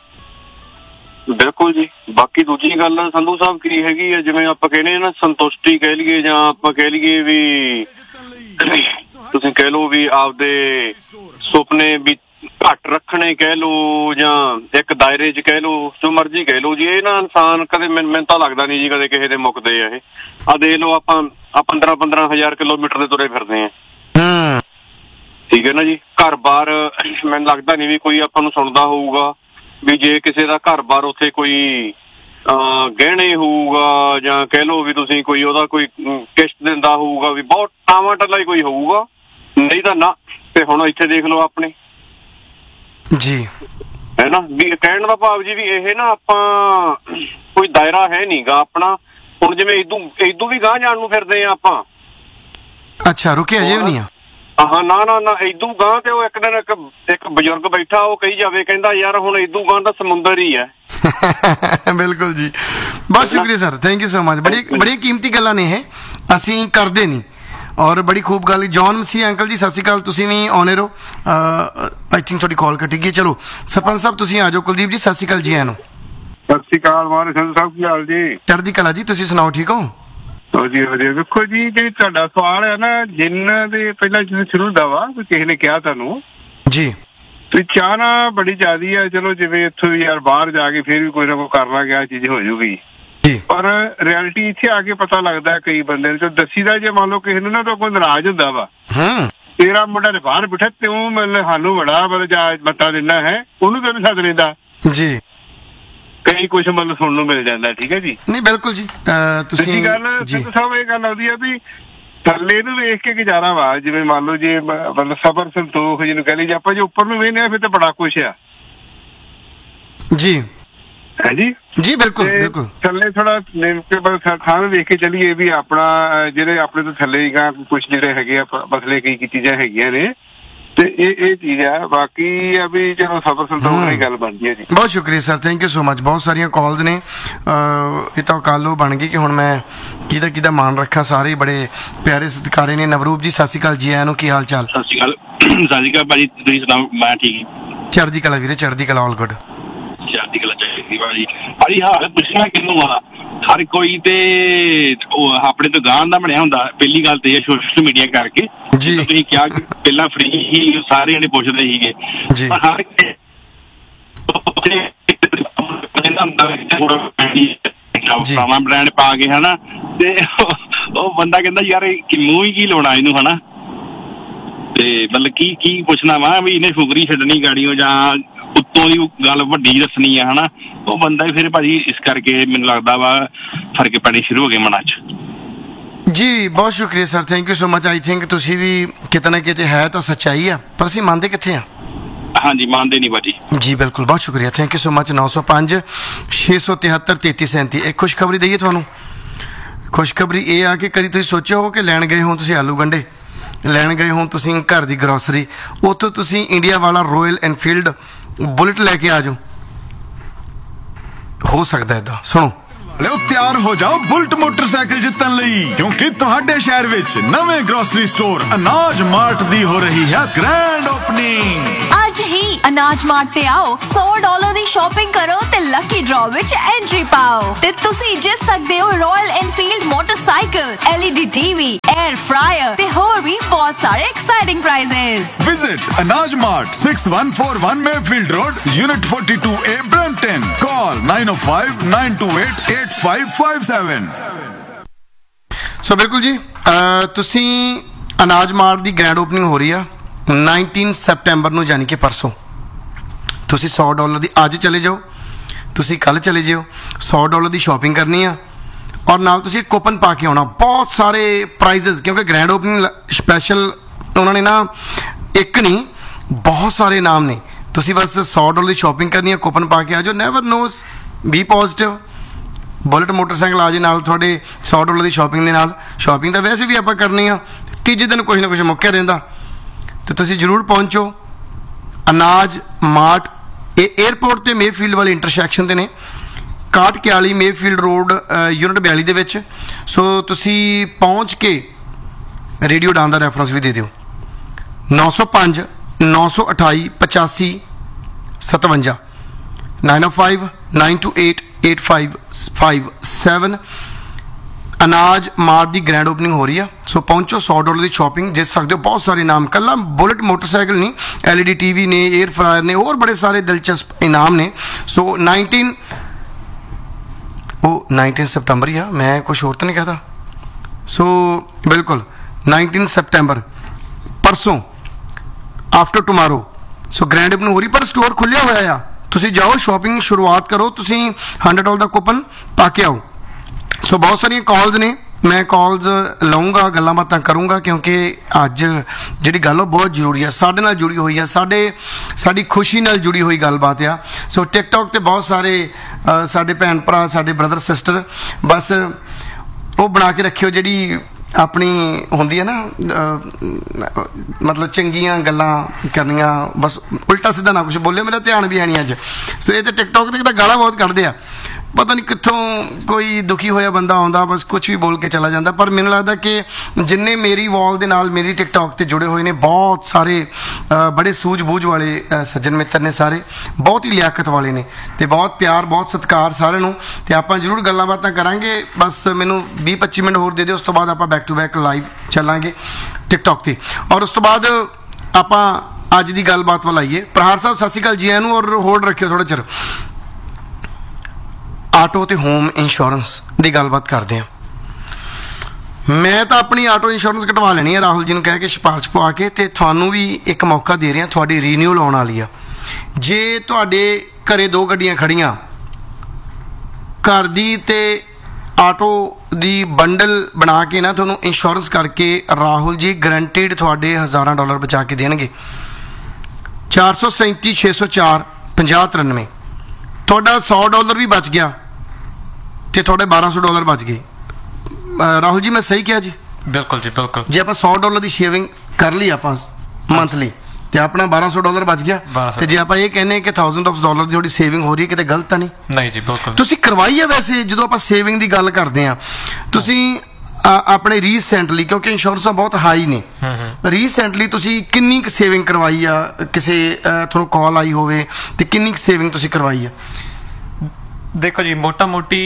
ਬਿਲਕੁਲ ਜੀ। ਬਾਕੀ ਦੂਜੀ ਗੱਲ ਸੰਧੂ ਸਾਹਿਬ ਕੀ ਹੈਗੀ ਹੈ, ਜਿਵੇਂ ਆਪਾਂ ਕਹਿੰਦੇ ਨਾ ਸੰਤੁਸ਼ਟੀ ਕਹਿ ਲਈਏ ਜਾਂ ਆਪਾਂ ਕਹਿ ਲਈਏ ਵੀ ਤੁਸੀਂ ਕਹਿ ਲਓ ਵੀ ਆਪਦੇ ਸੁਪਨੇ ਵੀ ਘੱਟ ਰੱਖਣੇ ਕਹਿ ਲਓ ਜਾਂ ਇੱਕ ਦਾਇਰੇ 'ਚ ਕਹਿ ਲਓ, ਜੋ ਮਰਜ਼ੀ ਕਹਿ ਲਓ ਜੀ। ਇਹ ਨਾ ਇਨਸਾਨ ਕਦੇ ਮੈਨੂੰ ਮੈਨੂੰ ਤਾਂ ਲੱਗਦਾ ਨਹੀਂ ਜੀ ਕਦੇ ਕਿਸੇ ਦੇ ਮੁੱਕਦੇ ਆ ਇਹ। ਆ ਦੇਖ ਲਓ ਆਪਾਂ ਆ ਪੰਦਰਾਂ ਪੰਦਰਾਂ ਹਜ਼ਾਰ ਕਿਲੋਮੀਟਰ ਦੇ ਤੁਰੇ ਫਿਰਦੇ ਆ। ਹੂੰ, ਠੀਕ ਹੈ ਨਾ ਜੀ। ਘਰ ਬਾਰ ਮੈਨੂੰ ਲੱਗਦਾ ਨਹੀਂ ਵੀ ਕੋਈ ਆਪਾਂ ਨੂੰ ਸੁਣਦਾ ਹੋਊਗਾ ਵੀ ਜੇ ਕਿਸੇ ਦਾ ਘਰ ਬਾਰ ਉੱਥੇ ਕੋਈ ਗਹਿਣੇ ਹੋਊਗਾ ਜਾਂ ਕਹਿ ਲਓ ਵੀ ਤੁਸੀਂ ਕੋਈ ਉਹਦਾ ਕੋਈ ਕਿਸ਼ਤ ਦਿੰਦਾ ਹੋਊਗਾ, ਵੀ ਬਹੁਤ ਟਾਵਾਂ ਟੱਲਾ ਹੀ ਕੋਈ ਹੋਊਗਾ, ਨਹੀਂ ਤਾਂ ਨਾ। ਤੇ ਹੁਣ ਇੱਥੇ ਦੇਖ ਲਓ ਆਪਣੇ ਜੀ, ਹੈ ਨਾ। ਵੀ ਕਹਿਣ ਦਾ ਭਾਵ ਜੀ ਵੀ ਇਹ ਨਾ ਆਪਾਂ ਕੋਈ ਦਾਇਰਾ ਹੈ ਨੀ ਗਾ ਆਪਣਾ। ਹੁਣ ਜਿਵੇਂ ਇਦੋਂ ਇਦੋਂ ਵੀ ਗਾਂਹ ਜਾਣ ਨੂੰ ਫਿਰਦੇ ਆ ਆਪਾਂ। ਅੱਛਾ, ਰੁਕੇ ਅਜੇ ਵੀ ਨਹੀਂ ਆ? ਹਾਂ, ਨਾ ਨਾ ਨਾ ਇਦੋਂ ਗਾਂਹ ਤੇ ਉਹ ਇੱਕ ਦਿਨ ਇੱਕ ਇੱਕ ਬਜ਼ੁਰਗ ਬੈਠਾ, ਉਹ ਕਹੀ ਜਾਵੇ, ਕਹਿੰਦਾ ਯਾਰ ਹੁਣ ਇਦੋਂ ਗਾਂਹ ਤਾਂ ਸਮੁੰਦਰ ਹੀ ਹੈ। ਬਿਲਕੁਲ ਜੀ, ਬਹੁਤ ਸ਼ੁਕਰੀਆ sir, thank you so much. ਬੜੀ ਬੜੀ ਕੀਮਤੀ ਗੱਲਾਂ ਨੇ ਇਹ, ਅਸੀਂ ਕਰਦੇ ਨਹੀਂ। ਔਰ ਬੜੀ ਖੂਬ ਗੱਲ। ਜੌਨ ਮਸੀਹ ਅੰਕਲ ਜੀ ਸਤਿ ਸ਼੍ਰੀ ਅਕਾਲ, ਤੁਸੀਂ ਵੀ ਆਉਣੇ ਰਹੋ। ਆਈ ਥਿੰਕ ਤੁਹਾਡੀ ਕਾਲ ਕੱਟੀ ਗਈ। ਚਲੋ ਸਰਪੰਚ ਸਾਹਿਬ ਤੁਸੀਂ ਆ ਜਾਓ। ਕੁਲਦੀਪ ਜੀ ਸਤਿ ਸ਼੍ਰੀ ਅਕਾਲ ਜੀ ਆਇਆਂ ਨੂੰ। ਸਤਿ ਸ਼੍ਰੀ ਅਕਾਲ ਮਹਾਰਾਜ ਸੰਧੂ ਸਾਹਿਬ, ਕੀ ਹਾਲ ਜੀ? ਚੜ੍ਹਦੀ ਕਲਾ ਜੀ, ਤੁਸੀਂ ਸੁਣਾਓ, ਠੀਕ ਹੋ? ਵਧੀਆ ਵਧੀਆ। ਦੇਖੋ ਜੀ, ਜਿਹੜੀ ਤੁਹਾਡਾ ਸਵਾਲ ਹੈ ਨਾ, ਜਿੰਨਾਂ ਦੇ ਪਹਿਲਾਂ ਜਿਵੇਂ ਸ਼ੁਰੂ ਦਾ ਵਾ ਕਿਸੇ ਨੇ ਕਿਹਾ ਤੁਹਾਨੂੰ ਜੀ ਤੇ ਚਾਹਨਾ ਬੜੀ ਜ਼ਿਆਦੀ ਆ। ਚਲੋ ਜਿਵੇਂ ਇੱਥੋਂ ਵੀ ਯਾਰ ਬਾਹਰ ਜਾ ਕੇ ਫਿਰ ਵੀ ਕੋਈ ਨਾ ਕੋਈ ਕਰਨਾ ਗਿਆ ਚੀਜ਼ ਹੋ ਜੂਗੀ, ਜੀ। ਪਰ ਰਿਐਲਿਟੀ ਇੱਥੇ ਆ ਕੇ ਪਤਾ ਲੱਗਦਾ ਕਈ ਬੰਦੇ ਨੂੰ। ਦੱਸੀਦਾ ਜੇ ਮੰਨ ਲਓ ਕਿਸੇ ਨੂੰ ਨਾ ਤਾਂ ਕੋਈ ਨਾਰਾਜ਼ ਹੁੰਦਾ ਵਾ, ਹੂੰ, ਤੇਰਾ ਮੁੰਡਾ ਨੇ ਬਾਹਰ ਬਿਠਾ ਤੇ ਉਹ ਮਤਲਬ ਸਾਨੂੰ ਬੜਾ ਮਤਲਬ ਜਾ ਮੱਤਾ ਦਿੰਦਾ ਹੈ, ਉਹਨੂੰ ਤਾਂ ਨਹੀਂ ਸੱਦ ਲੈਂਦਾ ਜੀ। ਕਈ ਕੁਛ ਮਤਲਬ ਸੁਣਨ ਨੂੰ ਮਿਲ ਜਾਂਦਾ। ਠੀਕ ਹੈ ਜੀ। ਨਹੀਂ ਬਿਲਕੁਲ ਜੀ। ਤੁਸੀਂ ਗੱਲ ਜੀ ਸਭ ਇਹ ਗੱਲ ਆਉਂਦੀ ਆ ਵੀ ਥੱਲੇ ਨੂੰ ਵੇਖ ਕੇ ਗੁਜ਼ਾਰਾ ਵਾ। ਜਿਵੇਂ ਮੰਨ ਲਓ ਜੇ ਮਤਲਬ ਸਬਰ ਸੰਤੋਖ ਜਿਹਨੂੰ ਕਹਿ ਲਈ, ਜੇ ਆਪਾਂ ਜੇ ਉੱਪਰ ਨੂੰ ਵੇਖਦੇ ਆ ਫਿਰ ਤਾਂ ਬੜਾ ਕੁਛ ਆ ਜੀ। ਹੈ ਜੀ ਜੀ ਬਿਲਕੁਲ ਬਿਲਕੁਲ। ਥੱਲੇ ਥੋੜਾ ਥਾਂ ਵੇਖ ਕੇ ਚੱਲੀਏ ਵੀ ਆਪਣਾ ਜਿਹੜੇ ਆਪਣੇ ਤੋਂ ਥੱਲੇ ਹੀ ਗਾ ਕੁਛ ਜਿਹੜੇ ਹੈਗੇ ਆ ਮਸਲੇ ਕਈ ਕੀ ਚੀਜ਼ਾਂ ਹੈਗੀਆਂ ਨੇ, ਤੇ ਇਹ ਇਹ ਚੀਜ਼ ਆ। ਬਾਕੀ ਆ ਵੀ ਚਲੋ ਸਬਰ ਸੰਤੋਖ ਦੀ ਗੱਲ ਬਣਦੀ ਹੈ ਜੀ। ਬਹੁਤ ਸ਼ੁਕਰੀਆ sir, thank you so much. ਬਹੁਤ ਸਾਰੀਆਂ ਕਾਲਸ ਨੇ, ਇਹ ਤਾਂ ਕਾਲੋ ਬਣ ਗਈ ਕਿ ਹੁਣ ਮੈਂ ਕਿਹਦਾ ਕਿਹਦਾ ਮਾਣ ਰੱਖਾਂ। ਸਾਰੇ ਬੜੇ ਪਿਆਰੇ ਸਤਿਕਾਰੇ ਨੇ। ਨਵਰੂਪ ਜੀ ਸਤਿ ਸ਼੍ਰੀ ਅਕਾਲ ਜੀ ਆਇਆਂ ਨੂੰ, ਕੀ ਹਾਲ ਚਾਲ? ਸਤਿ ਸ਼੍ਰੀ ਅਕਾਲ। ਸਤਿ ਸ਼੍ਰੀ ਅਕਾਲ ਭਾਜੀ, ਤੁਸੀਂ ਸੁਣਾਓ? ਮੈਂ ਠੀਕ। ਚੜ੍ਹਦੀ ਕਲਾ ਵੀਰੇ, ਚੜ੍ਹਦੀ ਕਲਾ, ਆਲ ਗੁੱਡ। ਚੜ੍ਹਦੀ ਕਲਾ ਚਾਹੀਦੀ ਭਾਜੀ। ਭਾਜੀ ਹਾਲ ਪੁੱਛਣਾ ਕਿਹਨੂੰ ਆ? ਹਰ ਕੋਈ ਤੇ ਉਹ ਆਪਣੇ ਤੋਂ ਗਾਂ ਦਾ ਬਣਿਆ ਹੁੰਦਾ। ਪਹਿਲੀ ਗੱਲ ਤੇ ਇਹ ਸੋਸ਼ਲ ਮੀਡੀਆ ਕਰਕੇ ਜੀ। ਤੁਸੀਂ ਕਿਹਾ ਕਿ ਪਹਿਲਾਂ ਫ੍ਰੀ ਹੀ ਸਾਰੇ ਜਣੇ ਪੁੱਛਦੇ ਸੀਗੇ ਜੀ। ਹਰ ਨਵਾਂ ਬ੍ਰਾਂਡ ਪਾ ਕੇ ਹਨਾ, ਤੇ ਉਹ ਬੰਦਾ ਕਹਿੰਦਾ ਯਾਰ ਮੂੰਹ ਹੀ ਕੀ ਲਾਉਣਾ ਇਹਨੂੰ ਹਨਾ। ਤੇ ਮਤਲਬ ਕੀ ਕੀ ਪੁੱਛਣਾ ਵਾ ਵੀ ਇਹਨੇ ਫੁਕਰੀ ਛੱਡਣੀ ਗਾੜੀਓ ਜਾਂ ਉੱਤੋਂ ਦੀ ਗੱਲ ਵੱਡੀ ਦੱਸਣੀ ਆ ਹਨਾ। ਉਹ ਬੰਦਾ ਫਿਰ ਭਾਜੀ ਇਸ ਕਰਕੇ ਮੈਨੂੰ ਲੱਗਦਾ ਵਾ ਫਰਕ ਪੈਣੇ ਸ਼ੁਰੂ ਹੋ ਗਏ ਮਨਾਂ 'ਚ। ਜੀ ਬਹੁਤ ਸ਼ੁਕਰੀਆ sir, thank you so much. I think ਤੁਸੀਂ ਵੀ ਕਿਤੇ ਨਾ ਕਿਤੇ ਹੈ ਤਾਂ ਸੱਚਾਈ ਆ, ਪਰ ਅਸੀਂ ਮੰਨਦੇ ਕਿੱਥੇ ਆ? ਹਾਂਜੀ ਮੰਨਦੇ ਨਹੀਂ ਭਾਜੀ। ਜੀ ਬਿਲਕੁਲ, ਬਹੁਤ ਸ਼ੁਕਰੀਆ, ਥੈਂਕ ਯੂ ਸੋ ਮਚ। ਨੌ ਸੌ ਪੰਜ ਛੇ ਸੌ ਤਿਹੱਤਰ ਤੇਤੀ ਸੈਂਤੀ। ਇੱਕ ਖੁਸ਼ਖਬਰੀ ਦਈਏ ਤੁਹਾਨੂੰ। ਖੁਸ਼ਖਬਰੀ ਇਹ ਆ ਕਿ ਕਦੀ ਤੁਸੀਂ ਸੋਚਿਆ ਹੋ ਕਿ ਲੈਣ ਗਏ ਹੋ ਤੁਸੀਂ ਆਲੂ ਗੰਢੇ, ਲੈਣ ਗਏ ਹੋ ਤੁਸੀਂ ਘਰ ਦੀ ਗਰੋਸਰੀ, ਉੱਥੋਂ ਤੁਸੀਂ ਇੰਡੀਆ ਵਾਲਾ ਰੋਇਲ ਐਨਫੀਲਡ ਬੁਲਟ ਲੈ ਕੇ ਆ ਜਾਓ। ਹੋ ਸਕਦਾ ਏਦਾਂ। ਸੁਣੋ, ਲਓ ਤਿਆਰ ਹੋ ਜਾਓ ਬੁਲਟ ਮੋਟਰਸਾਈਕਲ ਜਿੱਤਣ ਲਈ, ਕਿਉਂਕਿ ਤੁਹਾਡੇ ਸ਼ਹਿਰ ਵਿੱਚ ਨਵੇਂ ਗਰੋਸਰੀ ਸਟੋਰ ਅਨਾਜ ਮਾਰਟ ਦੀ ਹੋ ਰਹੀ ਹੈ ਗ੍ਰੈਂਡ ਓਪਨਿੰਗ। ਅੱਜ ਹੀ ਅਨਾਜ ਮਾਰਟ ਤੇ ਆਓ, ਸੌ ਡਾਲਰ ਦੀ ਸ਼ਾਪਿੰਗ ਕਰੋ ਤੇ ਲੱਕੀ ਡਰਾ ਵਿੱਚ ਐਂਟਰੀ ਪਾਓ ਤੇ ਤੁਸੀਂ ਜਿੱਤ ਸਕਦੇ ਹੋ royal Enfield motorcycle, LED TV, air fryer ਤੇ ਹੋਰ ਵੀ ਬਹੁਤ ਸਾਰੇ exciting ਪ੍ਰਾਈਜ਼es। Visit Anaj Mart, six one four one Mayfield Road, Unit forty-two A, Brampton. Call nine oh five nine two eight eight five five seven. ਸੋ ਬਿਲਕੁਲ ਜੀ, ਅਹ ਤੁਸੀਂ ਅਨਾਜ mart ਦੀ grand opening ਹੋ ਰਹੀ ਆ ਨਾਈਨਟੀਨ ਸੈਪਟੈਂਬਰ ਨੂੰ, ਯਾਨੀ ਕਿ ਪਰਸੋਂ। ਤੁਸੀਂ ਸੌ ਡਾਲਰ ਦੀ ਅੱਜ ਚਲੇ ਜਾਓ, ਤੁਸੀਂ ਕੱਲ੍ਹ ਚਲੇ ਜਾਓ, ਸੌ ਡਾਲਰ ਦੀ ਸ਼ਾਪਿੰਗ ਕਰਨੀ ਆ ਔਰ ਨਾਲ ਤੁਸੀਂ ਕੂਪਨ ਪਾ ਕੇ ਆਉਣਾ। ਬਹੁਤ ਸਾਰੇ ਪ੍ਰਾਈਜ਼ਸ, ਕਿਉਂਕਿ ਗ੍ਰੈਂਡ ਓਪਨਿੰਗ ਸਪੈਸ਼ਲ ਉਹਨਾਂ ਨੇ ਨਾ ਇੱਕ ਨਹੀਂ ਬਹੁਤ ਸਾਰੇ ਇਨਾਮ ਨੇ। ਤੁਸੀਂ ਬਸ ਸੌ ਡਾਲਰ ਦੀ ਸ਼ਾਪਿੰਗ ਕਰਨੀ ਹੈ, ਕੂਪਨ ਪਾ ਕੇ ਆ ਜਾਓ। Never knows, B positive. Bullet motorcycle ਆ ਜੇ ਨਾਲ ਤੁਹਾਡੇ ਸੌ ਡਾਲਰ ਦੀ ਸ਼ਾਪਿੰਗ ਦੇ ਨਾਲ। ਸ਼ਾਪਿੰਗ ਤਾਂ ਵੈਸੇ ਵੀ ਆਪਾਂ ਕਰਨੀ ਆ, ਤੀਜੇ ਦਿਨ ਕੁਛ ਨਾ ਕੁਛ ਮੁੱਕਿਆ ਰਹਿੰਦਾ, ਅਤੇ ਤੁਸੀਂ ਜ਼ਰੂਰ ਪਹੁੰਚੋ ਅਨਾਜ ਮਾਰਟ। ਇਹ ਏਅਰਪੋਰਟ ਤੇ ਮੇਫੀਲਡ ਵਾਲੇ ਇੰਟਰਸੈਕਸ਼ਨ 'ਤੇ ਨੇ, ਕਾਟ ਕਿਆਲੀ ਮੇਫੀਲਡ ਰੋਡ ਯੂਨਿਟ ਬਿਆਲੀ ਦੇ ਵਿੱਚ। ਸੋ ਤੁਸੀਂ ਪਹੁੰਚ ਕੇ ਰੇਡੀਓ ਡਾਨ ਦਾ ਰੈਫਰੈਂਸ ਵੀ ਦੇ ਦਿਓ, ਨੌ ਸੌ ਪੰਜ ਨੌ ਸੌ ਅਠਾਈ ਪਚਾਸੀ ਸਤਵੰਜਾ, nine O five nine to eight eight five five seven. ਅਨਾਜ ਮਾਰਟ ਦੀ ਗ੍ਰੈਂਡ ਓਪਨਿੰਗ ਹੋ ਰਹੀ ਆ, ਸੋ ਪਹੁੰਚੋ। ਸੌ ਡਾਲਰ ਦੀ ਸ਼ਾਪਿੰਗ ਜਿੱਤ ਸਕਦੇ ਹੋ। ਬਹੁਤ ਸਾਰੇ ਇਨਾਮ, ਕੱਲਾ ਬੁਲਟ ਮੋਟਰਸਾਈਕਲ ਨਹੀਂ, L E D T V ਨੇ, ਏਅਰ ਫਰਾਇਰ ਨੇ, ਹੋਰ ਬੜੇ ਸਾਰੇ ਦਿਲਚਸਪ ਇਨਾਮ ਨੇ। ਸੋ ਨਾਈਨਟੀਨ ਉਹ ਨਾਈਨਟੀਨ ਸੈਪਟੰਬਰ ਹੀ ਆ, ਮੈਂ ਕੁਛ ਹੋਰ ਤਾਂ ਨਹੀਂ ਕਹਤਾ। ਸੋ ਬਿਲਕੁਲ ਨਾਈਨਟੀਨ ਸੈਪਟੈਂਬਰ, ਪਰਸੋਂ, ਆਫਟਰ ਟੁਮਾਰੋ। ਸੋ ਗ੍ਰੈਂਡ ਓਪਨਿੰਗ ਹੋ ਰਹੀ, ਪਰ ਸਟੋਰ ਖੁੱਲ੍ਹਿਆ ਹੋਇਆ ਆ। ਤੁਸੀਂ ਜਾਓ, ਸ਼ਾਪਿੰਗ ਸ਼ੁਰੂਆਤ ਕਰੋ, ਤੁਸੀਂ ਹੰਡਰਡ ਡਾਲਰ ਦਾ ਕੂਪਨ ਪਾ ਕੇ ਆਓ। ਸੋ ਬਹੁਤ ਸਾਰੀਆਂ ਕਾਲਸ ਨੇ, ਮੈਂ ਕਾਲਸ ਲਊਂਗਾ, ਗੱਲਾਂ ਬਾਤਾਂ ਕਰੂੰਗਾ, ਕਿਉਂਕਿ ਅੱਜ ਜਿਹੜੀ ਗੱਲ ਉਹ ਬਹੁਤ ਜ਼ਰੂਰੀ ਆ, ਸਾਡੇ ਨਾਲ ਜੁੜੀ ਹੋਈ ਆ, ਸਾਡੇ ਸਾਡੀ ਖੁਸ਼ੀ ਨਾਲ ਜੁੜੀ ਹੋਈ ਗੱਲਬਾਤ ਆ। ਸੋ ਟਿਕਟੋਕ 'ਤੇ ਬਹੁਤ ਸਾਰੇ ਅ, ਸਾਡੇ ਭੈਣ ਭਰਾ, ਸਾਡੇ ਬ੍ਰਦਰ ਸਿਸਟਰ, ਬਸ ਉਹ ਬਣਾ ਕੇ ਰੱਖਿਓ ਜਿਹੜੀ ਆਪਣੀ ਹੁੰਦੀ ਹੈ ਨਾ, ਮਤਲਬ ਚੰਗੀਆਂ ਗੱਲਾਂ ਕਰਨੀਆਂ, ਬਸ ਉਲਟਾ ਸਿੱਧਾ ਨਾ ਕੁਛ ਬੋਲਿਓ, ਮੇਰਾ ਧਿਆਨ ਵੀ ਹੈ ਨਹੀਂ ਅੱਜ। ਸੋ ਇਹ ਤਾਂ ਟਿਕਟੋਕ 'ਤੇ ਤਾਂ ਗਾਲਾਂ ਬਹੁਤ ਕੱਢਦੇ ਆ, ਪਤਾ ਨਹੀਂ ਕਿੱਥੋਂ ਕੋਈ ਦੁਖੀ ਹੋਇਆ ਬੰਦਾ ਆਉਂਦਾ, ਬਸ ਕੁਛ ਵੀ ਬੋਲ ਕੇ ਚਲਾ ਜਾਂਦਾ। ਪਰ ਮੈਨੂੰ ਲੱਗਦਾ ਕਿ ਜਿੰਨੇ ਮੇਰੀ ਵਾਲ ਦੇ ਨਾਲ ਮੇਰੀ ਟਿਕਟੋਕ 'ਤੇ ਜੁੜੇ ਹੋਏ ਨੇ, ਬਹੁਤ ਸਾਰੇ ਬੜੇ ਸੂਝ-ਬੂਝ ਵਾਲੇ ਸੱਜਣ ਮਿੱਤਰ ਨੇ, ਸਾਰੇ ਬਹੁਤ ਹੀ ਲਿਆਕਤ ਵਾਲੇ ਨੇ, ਅਤੇ ਬਹੁਤ ਪਿਆਰ, ਬਹੁਤ ਸਤਿਕਾਰ ਸਾਰਿਆਂ ਨੂੰ। ਅਤੇ ਆਪਾਂ ਜ਼ਰੂਰ ਗੱਲਾਂ ਬਾਤਾਂ ਕਰਾਂਗੇ। ਬਸ ਮੈਨੂੰ ਵੀਹ ਪੱਚੀ ਮਿੰਟ ਹੋਰ ਦੇ ਦਿਓ, ਉਸ ਤੋਂ ਬਾਅਦ ਆਪਾਂ ਬੈਕ ਟੂ ਬੈਕ ਲਾਈਵ ਚੱਲਾਂਗੇ ਟਿਕਟੋਕ 'ਤੇ। ਔਰ ਉਸ ਤੋਂ ਬਾਅਦ ਆਪਾਂ ਅੱਜ ਦੀ ਗੱਲਬਾਤ ਵੱਲ ਆਈਏ। ਪ੍ਰਹਾਰ ਸਾਹਿਬ ਸਤਿ ਸ਼੍ਰੀ ਅਕਾਲ ਜੀ ਆਇਆਂ ਨੂੰ, ਔਰ ਹੋਲਡ ਰੱਖਿਓ ਥੋੜ੍ਹਾ ਚਿਰ। ਆਟੋ ਅਤੇ ਹੋਮ ਇੰਸ਼ੋਰੈਂਸ ਦੀ ਗੱਲਬਾਤ ਕਰਦੇ ਹਾਂ। ਮੈਂ ਤਾਂ ਆਪਣੀ ਆਟੋ ਇੰਸ਼ੋਰੈਂਸ ਕਟਵਾ ਲੈਣੀ ਹੈ ਰਾਹੁਲ ਜੀ ਨੂੰ ਕਹਿ ਕੇ, ਸਿਫਾਰਿਸ਼ ਪਵਾ ਕੇ, ਅਤੇ ਤੁਹਾਨੂੰ ਵੀ ਇੱਕ ਮੌਕਾ ਦੇ ਰਿਹਾ, ਤੁਹਾਡੀ ਰੀਨਿਊਲ ਆਉਣ ਵਾਲੀ ਆ। ਜੇ ਤੁਹਾਡੇ ਘਰੇ ਦੋ ਗੱਡੀਆਂ ਖੜੀਆਂ, ਘਰ ਦੀ ਅਤੇ ਆਟੋ ਦੀ ਬੰਡਲ ਬਣਾ ਕੇ ਨਾ ਤੁਹਾਨੂੰ ਇੰਸ਼ੋਰੈਂਸ ਕਰਕੇ ਰਾਹੁਲ ਜੀ ਗਰੰਟਿਡ ਤੁਹਾਡੇ ਹਜ਼ਾਰਾਂ ਡਾਲਰ ਬਚਾ ਕੇ ਦੇਣਗੇ। ਚਾਰ ਸੌ ਸੈਂਤੀ ਛੇ ਸੌ ਚਾਰ ਪੰਜਾਹ ਤਰਾਨਵੇਂ, ਤੁਹਾਡਾ ਸੌ ਡਾਲਰ ਵੀ ਬਚ ਗਿਆ ਅਤੇ ਤੁਹਾਡੇ ਬਾਰਾਂ ਸੌ ਡਾਲਰ ਬਚ ਗਏ। ਰਾਹੁਲ ਜੀ ਮੈਂ ਸਹੀ ਕਿਹਾ ਜੀ? ਬਿਲਕੁਲ ਜੀ, ਬਿਲਕੁਲ। ਜੇ ਆਪਾਂ ਸੌ ਡਾਲਰ ਦੀ ਸੇਵਿੰਗ ਕਰ ਲਈ ਆਪਾਂ ਮੰਥਲੀ, ਤੇ ਆਪਣਾ ਬਾਰਾਂ ਸੌ ਡਾਲਰ ਬਚ ਗਿਆ। ਤੇ ਜੇ ਆਪਾਂ ਇਹ ਕਹਿੰਦੇ ਕਿ ਥਾਊਜ਼ੈਂਡ ਆਫ ਡਾਲਰ ਦੀ ਜਿਹੜੀ ਸੇਵਿੰਗ ਹੋ ਰਹੀ ਹੈ, ਕਿਤੇ ਗਲਤ ਤਾਂ ਨਹੀਂ? ਨਹੀਂ ਜੀ, ਬਿਲਕੁਲ। ਤੁਸੀਂ ਕਰਵਾਈ ਹੈ ਵੈਸੇ, ਜਦੋਂ ਆਪਾਂ ਸੇਵਿੰਗ ਦੀ ਗੱਲ ਕਰਦੇ ਹਾਂ, ਤੁਸੀਂ ਆਪਣੇ ਰੀਸੈਂਟਲੀ, ਕਿਉਂਕਿ ਇੰਸ਼ੋਰੈਂਸਾਂ ਬਹੁਤ ਹਾਈ ਨੇ, ਰੀਸੈਂਟਲੀ ਤੁਸੀਂ ਕਿੰਨੀ ਕੁ ਸੇਵਿੰਗ ਕਰਵਾਈ ਆ? ਕਿਸੇ ਤੁਹਾਨੂੰ ਕਾਲ ਆਈ ਹੋਵੇ ਤੇ ਕਿੰਨੀ ਕੁ ਸੇਵਿੰਗ ਤੁਸੀਂ ਕਰਵਾਈ ਆ? ਦੇਖੋ ਜੀ, ਮੋਟਾ ਮੋਟੀ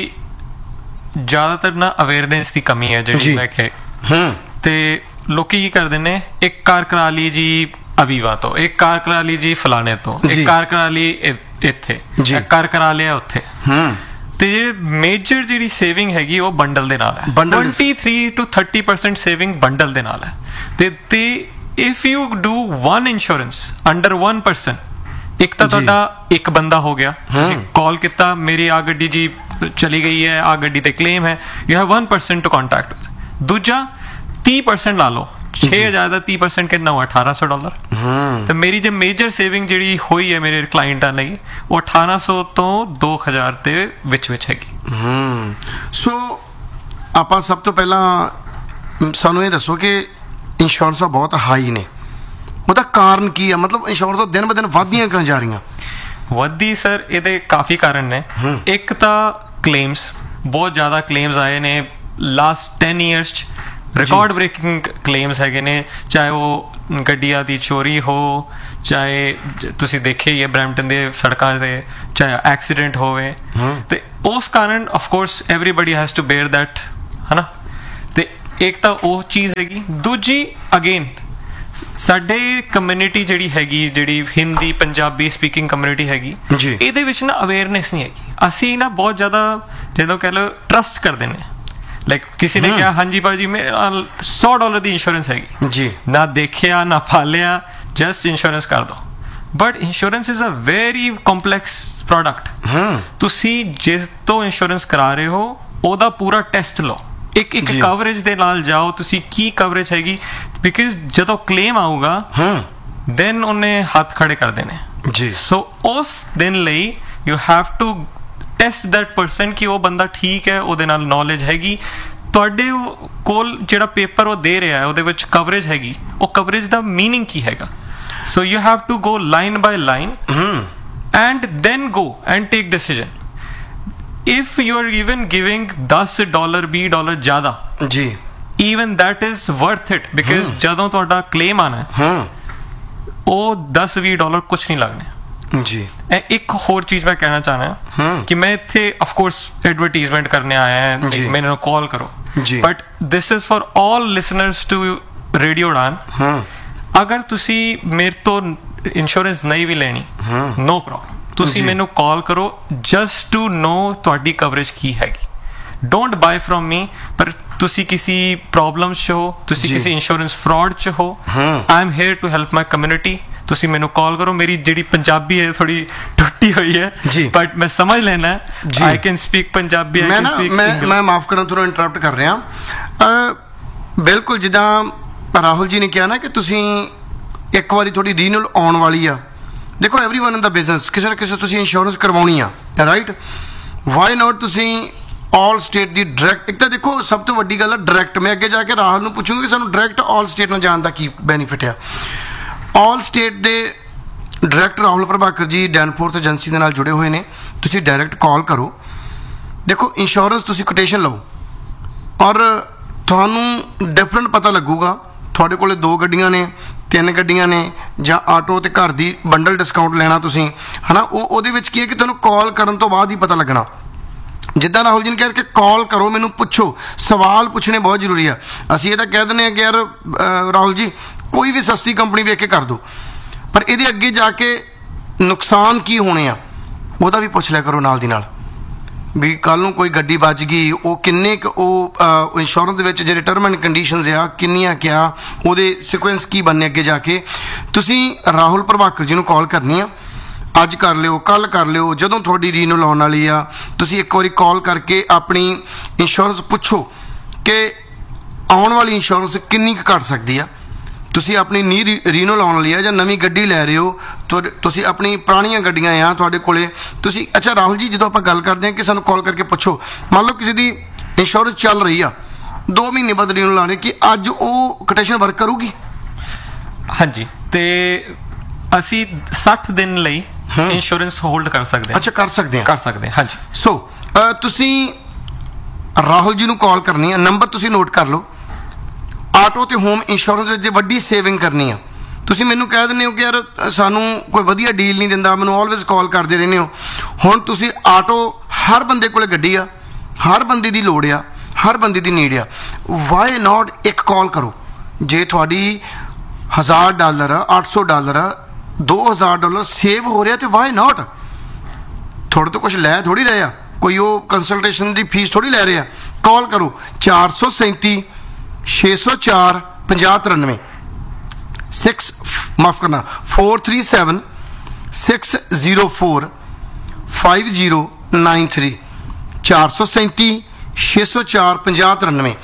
ਜ਼ਿਆਦਾਤਰ ਨਾ ਅਵੇਅਰਨੈਸ ਦੀ ਕਮੀ ਹੈ ਜਿਹੜੀ ਲੈ ਕੇ, ਤੇ ਲੋਕੀ ਕੀ ਕਰਦੇ ਨੇ, ਇੱਕ ਕਾਰ ਕਰਾ ਲਈ ਜੀ ਅਵੀਵਾ ਤੋਂ, ਇੱਕ ਕਾਰ ਕਰਾ ਲਈ ਜੀ ਫਲਾਣੇ ਤੋਂ, ਇੱਕ ਕਾਰ ਕਰਾ ਲਈ ਇੱਥੇ, ਇੱਕ ਕਾਰ ਕਰਾ ਲਿਆ ਉੱਥੇ। ਤੇ ਜਿਹੜੇ ਮੇਜਰ ਜਿਹੜੀ ਸੇਵਿੰਗ ਹੈਗੀ ਉਹ ਬੰਡਲ ਦੇ ਨਾਲ ਹੈ। twenty-three to thirty percent saving bundle ਦੇ ਨਾਲ ਹੈ। ਤੇ ਤੇ if you do one insurance under one person, ਇੱਕ ਤਾਂ ਤੁਹਾਡਾ ਇੱਕ ਬੰਦਾ ਹੋ ਗਿਆ, ਤੁਸੀਂ ਕਾਲ ਕੀਤਾ, ਮੇਰੀ ਆ ਗੱਡੀ ਜੀ ਚਲੀ ਗਈ ਹੈ, ਆ ਗੱਡੀ ਤੇ ਕਲੇਮ ਹੈ, you have one person to contact with। ਦੂਜਾ ਤੀਹ percent ਲਾ ਲਓ, ਛੇ ਹਜ਼ਾਰ ਦਾ ਤੀਹ percent ਕਿੰਨਾ ਹੋਇਆ? ਅਠਾਰਾਂ ਸੌ ਡਾਲਰ। ਤੇ ਮੇਰੀ ਜੇ ਮੇਜਰ ਸੇਵਿੰਗ ਜਿਹੜੀ ਹੋਈ ਹੈ ਮੇਰੇ ਕਲਾਇੰਟਾਂ ਲਈ, ਉਹ ਅਠਾਰਾਂ ਸੌ ਤੋਂ ਦੋ ਹਜ਼ਾਰ ਦੇ ਵਿੱਚ ਵਿੱਚ ਹੈਗੀ। ਸੋ ਆਪਾਂ ਸਭ ਤੋਂ ਪਹਿਲਾਂ ਸਾਨੂੰ ਇਹ ਦੱਸੋ ਕਿ ਇੰਸ਼ੋਰੈਂਸਾਂ ਬਹੁਤ ਹਾਈ ਨੇ, ਉਹਦਾ ਕਾਰਨ ਕੀ ਆ? ਮਤਲਬ ਇੰਸ਼ੋਰੈਂਸਾਂ ਦਿਨ ਬ ਦਿਨ ਵੱਧਦੀਆਂ ਕਿਉਂ ਜਾ ਰਹੀਆਂ? ਵੱਧਦੀ ਸਰ, ਇਹਦੇ ਕਾਫੀ ਕਾਰਨ ਨੇ। ਇੱਕ ਤਾਂ ਕਲੇਮਸ, ਬਹੁਤ ਜ਼ਿਆਦਾ ਕਲੇਮਸ ਆਏ ਨੇ ਲਾਸਟ ਟੈਨ ਈਅਰਸ 'ਚ, ਰਿਕਾਰਡ ਬ੍ਰੇਕਿੰਗ ਕਲੇਮਸ ਹੈਗੇ ਨੇ, ਚਾਹੇ ਉਹ ਗੱਡੀਆਂ ਦੀ ਚੋਰੀ ਹੋ, ਚਾਹੇ ਤੁਸੀਂ ਦੇਖੇ ਹੀ ਹੈ ਬਰੈਂਪਟਨ ਦੇ ਸੜਕਾਂ 'ਤੇ, ਚਾਹੇ ਐਕਸੀਡੈਂਟ ਹੋਵੇ। ਤੇ ਉਸ ਕਾਰਨ of course everybody has to bear that, ਹੈ ਨਾ। ਤੇ ਇੱਕ ਤਾਂ ਉਹ ਚੀਜ਼ ਹੈਗੀ। ਦੂਜੀ ਅਗੇਨ, ਸਾਡੇ ਕਮਿਊਨਿਟੀ ਜਿਹੜੀ ਹੈਗੀ, ਜਿਹੜੀ ਹਿੰਦੀ ਪੰਜਾਬੀ ਸਪੀਕਿੰਗ ਕਮਿਊਨਿਟੀ ਹੈਗੀ, ਇਹਦੇ ਵਿੱਚ ਨਾ ਅਵੇਅਰਨੈਸ ਨਹੀਂ ਹੈਗੀ। ਅਸੀਂ ਨਾ ਬਹੁਤ ਜ਼ਿਆਦਾ ਜਦੋਂ ਕਹਿ ਲਓ ਟਰਸਟ ਕਰਦੇ ਨੇ, ਲਾਈਕ ਕਿਸੇ ਨੇ ਕਿਹਾ ਹਾਂਜੀ ਭਾਜੀ ਮੇਰੇ ਨਾਲ ਸੌ ਡਾਲਰ ਦੀ ਇੰਸ਼ੋਰੈਂਸ ਹੈਗੀ ਜੀ, ਨਾ ਦੇਖਿਆ ਨਾ ਪਾਲਿਆ, ਜਸਟ ਇੰਸ਼ੋਰੈਂਸ ਕਰ ਦੋ। But insurance is a very complex product. ਤੁਸੀਂ ਜਿਸ ਤੋਂ ਇੰਸ਼ੋਰੈਂਸ ਕਰਾ ਰਹੇ ਹੋ ਉਹਦਾ ਪੂਰਾ ਟੈਸਟ ਲਓ, ਇੱਕ ਇੱਕ ਕਵਰੇਜ ਦੇ ਨਾਲ ਜਾਓ, ਤੁਸੀਂ ਕੀ ਕਵਰੇਜ ਹੈਗੀ, ਬਿਕਾਜ਼ ਜਦੋਂ ਕਲੇਮ ਆਊਗਾ ਦੈਨ ਉਹਨੇ ਹੱਥ ਖੜੇ ਕਰ ਦੇਣੇ ਜੀ। ਸੋ ਉਸ ਦਿਨ ਲਈ you have to test that person ਕਿ ਉਹ ਬੰਦਾ ਠੀਕ ਹੈ, ਉਹਦੇ ਨਾਲ ਨੌਲੇਜ ਹੈਗੀ, ਤੁਹਾਡੇ ਕੋਲ ਜਿਹੜਾ ਪੇਪਰ ਉਹ ਦੇ ਰਿਹਾ ਹੈ ਉਹਦੇ ਵਿੱਚ ਕਵਰੇਜ ਹੈਗੀ, ਉਹ ਕਵਰੇਜ ਦਾ ਮੀਨਿੰਗ ਕੀ ਹੈਗਾ। So you have to go line by line and then go and take decision. if you are even giving ten dollar ਵੀਹ ਡਾਲਰ ਜ਼ਿਆਦਾ ਜੀ, even that is worth it, because ਜਦੋਂ ਤੁਹਾਡਾ claim ਆਣਾ ਹੈ ਉਹ ਦਸ ਵੀਹ ਡਾਲਰ ਕੁਛ ਨਹੀਂ ਲੱਗਣੇ ਜੀ। ਇੱਕ ਹੋਰ ਚੀਜ਼ ਮੈਂ ਕਹਿਣਾ ਚਾਹਨਾ ਕਿ ਮੈਂ ਇੱਥੇ ਆਫ ਕੋਰਸ ਐਡਵਰਟਾਈਜ਼ਮੈਂਟ ਕਰਨੇ ਆਇਆ ਹਾਂ, ਮੈਨੂੰ ਕਾਲ ਕਰੋ, but this is for all listeners to radio ਉਡਾਨ। ਅਗਰ ਤੁਸੀਂ ਮੇਰੇ ਤੋਂ ਇੰਸ਼ੋਰੈਂਸ ਨਹੀਂ ਵੀ ਲੈਣੀ, ਨੋ ਪ੍ਰੋਬਲਮ, ਤੁਸੀਂ ਮੈਨੂੰ ਕਾਲ ਕਰੋ ਜਸਟ ਟੂ ਨੋ ਤੁਹਾਡੀ ਕਵਰੇਜ ਕੀ ਹੈਗੀ। ਡੋਂਟ ਬਾਏ ਫਰੋਮ ਮੀ, ਪਰ ਤੁਸੀਂ ਕਿਸੇ ਪ੍ਰੋਬਲਮ 'ਚ ਹੋ, ਤੁਸੀਂ ਕਿਸੇ ਇੰਸ਼ੋਰੈਂਸ ਫਰਾਡ 'ਚ ਹੋ, I am here to help my community. ਤੁਸੀਂ ਮੈਨੂੰ ਕਾਲ ਕਰੋ। ਮੇਰੀ ਜਿਹੜੀ ਪੰਜਾਬੀ ਹੈ ਥੋੜੀ ਟੁੱਟੀ ਹੋਈ ਹੈ, ਬਟ ਮੈਂ ਸਮਝ ਲੈਣਾ, ਆਈ ਕੈਨ ਸਪੀਕ ਪੰਜਾਬੀ। ਮੈਂ ਨਾ ਮੈਂ ਮੈਂ ਮਾਫ ਕਰਾਂ ਤੁਹਾਨੂੰ ਇੰਟਰਰਪਟ ਕਰ ਰਿਹਾ। ਬਿਲਕੁਲ ਜਿੱਦਾਂ ਰਾਹੁਲ ਜੀ ਨੇ ਕਿਹਾ ਨਾ ਕਿ ਤੁਸੀਂ ਇੱਕ ਵਾਰੀ ਤੁਹਾਡੀ ਰੀਨਿਊਅਲ ਆਉਣ ਵਾਲੀ ਆ। ਦੇਖੋ ਐਵਰੀਵਨ ਇਨ ਦਾ ਬਿਜ਼ਨਸ ਕਿਸੇ ਨਾ ਕਿਸੇ ਤੁਸੀਂ ਇੰਸ਼ੋਰੈਂਸ ਕਰਵਾਉਣੀ ਆ, ਰਾਈਟ? ਵਾਈ ਨਾਟ ਤੁਸੀਂ ਆਲ ਸਟੇਟ ਦੀ ਡਾਇਰੈਕਟ, ਇੱਕ ਤਾਂ ਦੇਖੋ ਸਭ ਤੋਂ ਵੱਡੀ ਗੱਲ ਆ ਡਾਇਰੈਕਟ। ਮੈਂ ਅੱਗੇ ਜਾ ਕੇ ਰਾਹੁਲ ਨੂੰ ਪੁੱਛੂੰਗਾ ਕਿ ਸਾਨੂੰ ਡਾਇਰੈਕਟ ਆਲ ਸਟੇਟ ਨਾਲ ਜਾਣ ਦਾ ਕੀ ਬੈਨੀਫਿਟ ਆ। ਆਲ ਸਟੇਟ ਦੇ ਡਾਇਰੈਕਟ ਰਾਹੁਲ ਪ੍ਰਭਾਕਰ ਜੀ ਡੈਨਫੋਰਥ ਏਜੰਸੀ ਦੇ ਨਾਲ ਜੁੜੇ ਹੋਏ ਨੇ। ਤੁਸੀਂ ਡਾਇਰੈਕਟ ਕਾਲ ਕਰੋ। ਦੇਖੋ ਇੰਸ਼ੋਰੈਂਸ ਤੁਸੀਂ ਕੋਟੇਸ਼ਨ ਲਓ ਔਰ ਤੁਹਾਨੂੰ ਡਿਫਰੈਂਟ ਪਤਾ ਲੱਗੂਗਾ। ਤੁਹਾਡੇ ਕੋਲੇ ਦੋ ਗੱਡੀਆਂ ਨੇ, ਤਿੰਨ ਗੱਡੀਆਂ ਨੇ, ਜਾਂ ਆਟੋ ਤੇ ਘਰ ਦੀ ਬੰਡਲ ਡਿਸਕਾਊਂਟ ਲੈਣਾ ਤੁਸੀਂ, ਹੈ ਨਾ, ਉਹ ਉਹਦੇ ਵਿੱਚ ਕੀ ਹੈ ਕਿ ਤੁਹਾਨੂੰ ਕਾਲ ਕਰਨ ਤੋਂ ਬਾਅਦ ਹੀ ਪਤਾ ਲੱਗਣਾ। ਜਿੱਦਾਂ ਰਾਹੁਲ ਜੀ ਨੇ ਕਿਹਾ ਕਿ ਕਾਲ ਕਰੋ, ਮੈਨੂੰ ਪੁੱਛੋ, ਸਵਾਲ ਪੁੱਛਣੇ ਬਹੁਤ ਜ਼ਰੂਰੀ ਆ। ਅਸੀਂ ਇਹ ਤਾਂ ਕਹਿ ਦਿੰਦੇ ਹਾਂ ਕਿ ਯਾਰ ਰਾਹੁਲ ਜੀ ਕੋਈ ਵੀ ਸਸਤੀ ਕੰਪਨੀ ਵੇਖ ਕੇ ਕਰ ਦਿਓ, ਪਰ ਇਹਦੇ ਅੱਗੇ ਜਾ ਕੇ ਨੁਕਸਾਨ ਕੀ ਹੋਣੇ ਆ ਉਹਦਾ ਵੀ ਪੁੱਛ ਲਿਆ ਕਰੋ ਨਾਲ ਦੀ ਨਾਲ, ਵੀ ਕੱਲ ਨੂੰ ਕੋਈ ਗੱਡੀ ਵੱਜ ਗਈ ਉਹ ਕਿੰਨੇ ਕੁ ਉਹ ਇੰਸ਼ੋਰੈਂਸ ਦੇ ਵਿੱਚ ਜਿਹੜੇ ਟਰਮ ਐਂਡ ਕੰਡੀਸ਼ਨਸ ਆ ਕਿੰਨੀਆਂ ਕਿਆ, ਉਹਦੇ ਸਿਕੁਐਂਸ ਕੀ ਬਣਨੇ ਅੱਗੇ ਜਾ ਕੇ। ਤੁਸੀਂ ਰਾਹੁਲ ਪ੍ਰਭਾਕਰ ਜੀ ਨੂੰ ਕਾਲ ਕਰਨੀ ਆ, ਅੱਜ ਕਰ ਲਿਓ, ਕੱਲ ਕਰ ਲਿਓ, ਜਦੋਂ ਤੁਹਾਡੀ ਰੀਨਿਊਅਲ ਆਉਣ ਵਾਲੀ ਆ ਤੁਸੀਂ ਇੱਕ ਵਾਰੀ ਕਾਲ ਕਰਕੇ ਆਪਣੀ ਇੰਸ਼ੋਰੈਂਸ ਪੁੱਛੋ ਕਿ ਆਉਣ ਵਾਲੀ ਇੰਸ਼ੋਰੈਂਸ ਕਿੰਨੀ ਕੁ ਘੱਟ ਸਕਦੀ ਆ। ਤੁਸੀਂ ਆਪਣੀ ਨੀ ਰੀਨਿਊਅਲ ਆਉਣ ਵਾਲੀ ਆ ਜਾਂ ਨਵੀਂ ਗੱਡੀ ਲੈ ਰਹੇ ਹੋ, ਤੁਸੀਂ ਆਪਣੀ ਪੁਰਾਣੀਆਂ ਗੱਡੀਆਂ ਆ ਤੁਹਾਡੇ ਕੋਲੇ, ਤੁਸੀਂ ਅੱਛਾ ਰਾਹੁਲ ਜੀ ਜਦੋਂ ਆਪਾਂ ਗੱਲ ਕਰਦੇ ਹਾਂ ਕਿ ਸਾਨੂੰ ਕਾਲ ਕਰਕੇ ਪੁੱਛੋ, ਮੰਨ ਲਓ ਕਿਸੇ ਦੀ ਇੰਸ਼ੋਰੈਂਸ ਚੱਲ ਰਹੀ ਆ ਦੋ ਮਹੀਨੇ ਬਾਅਦ ਰੀਨਿਊਅਲ ਆਉਣੀ, ਕਿ ਅੱਜ ਉਹ ਕੋਟੇਸ਼ਨ ਵਰਕ ਕਰੂਗੀ? ਹਾਂਜੀ, ਤੇ ਅਸੀਂ ਸੱਠ ਦਿਨ ਲਈ ਇੰਸ਼ੋਰੈਂਸ ਹੋਲਡ ਕਰ ਸਕਦੇ ਹਾਂ। ਅੱਛਾ, ਕਰ ਸਕਦੇ ਹਾਂ, ਕਰ ਸਕਦੇ ਹਾਂ, ਹਾਂਜੀ। ਸੋ ਤੁਸੀਂ ਰਾਹੁਲ ਜੀ ਨੂੰ ਕਾਲ ਕਰਨੀ ਆ, ਨੰਬਰ ਤੁਸੀਂ ਨੋਟ ਕਰ ਲਓ। ਆਟੋ ਤੇ ਹੋਮ ਇੰਸ਼ੋਰੈਂਸ ਵਿੱਚ ਜੇ ਵੱਡੀ ਸੇਵਿੰਗ ਕਰਨੀ ਆ, ਤੁਸੀਂ ਮੈਨੂੰ ਕਹਿ ਦਿੰਦੇ ਹੋ ਕਿ ਯਾਰ ਸਾਨੂੰ ਕੋਈ ਵਧੀਆ ਡੀਲ ਨਹੀਂ ਦਿੰਦਾ, ਮੈਨੂੰ ਆਲਵੇਜ਼ ਕਾਲ ਕਰਦੇ ਰਹਿੰਦੇ ਹੋ। ਹੁਣ ਤੁਸੀਂ ਆਟੋ, ਹਰ ਬੰਦੇ ਕੋਲੇ ਗੱਡੀ ਆ, ਹਰ ਬੰਦੇ ਦੀ ਲੋੜ ਆ, ਹਰ ਬੰਦੇ ਦੀ ਨੀਡ ਆ, ਵਾਈ ਨਾਟ ਇੱਕ ਕਾਲ ਕਰੋ। ਜੇ ਤੁਹਾਡੀ ਹਜ਼ਾਰ ਡਾਲਰ ਆ, ਅੱਠ ਸੌ ਡਾਲਰ ਆ, ਦੋ ਹਜ਼ਾਰ ਡਾਲਰ ਸੇਵ ਹੋ ਰਿਹਾ, ਤੇ ਵਾਈ ਨਾਟ? ਥੋੜੇ ਤੋਂ ਕੁਛ ਲੈ ਥੋੜੀ ਰਹੇ ਆ, ਕੋਈ ਉਹ ਕੰਸਲਟੇਸ਼ਨ ਦੀ ਫੀਸ ਥੋੜੀ ਲੈ ਰਹੇ ਆ। ਕਾਲ ਕਰੋ ਚਾਰ ਸੌ ਸੈਂਤੀ ਛੇ ਸੌ ਚਾਰ ਪੰਜਾਹ ਤਰਾਨਵੇਂ ਸਿਕਸ ਮਾਫ ਕਰਨਾ four three seven six zero four five zero nine three ਚਾਰ ਸੌ ਸੈਂਤੀ ਛੇ ਸੌ ਚਾਰ ਪੰਜਾਹ ਤਰਾਨਵੇਂ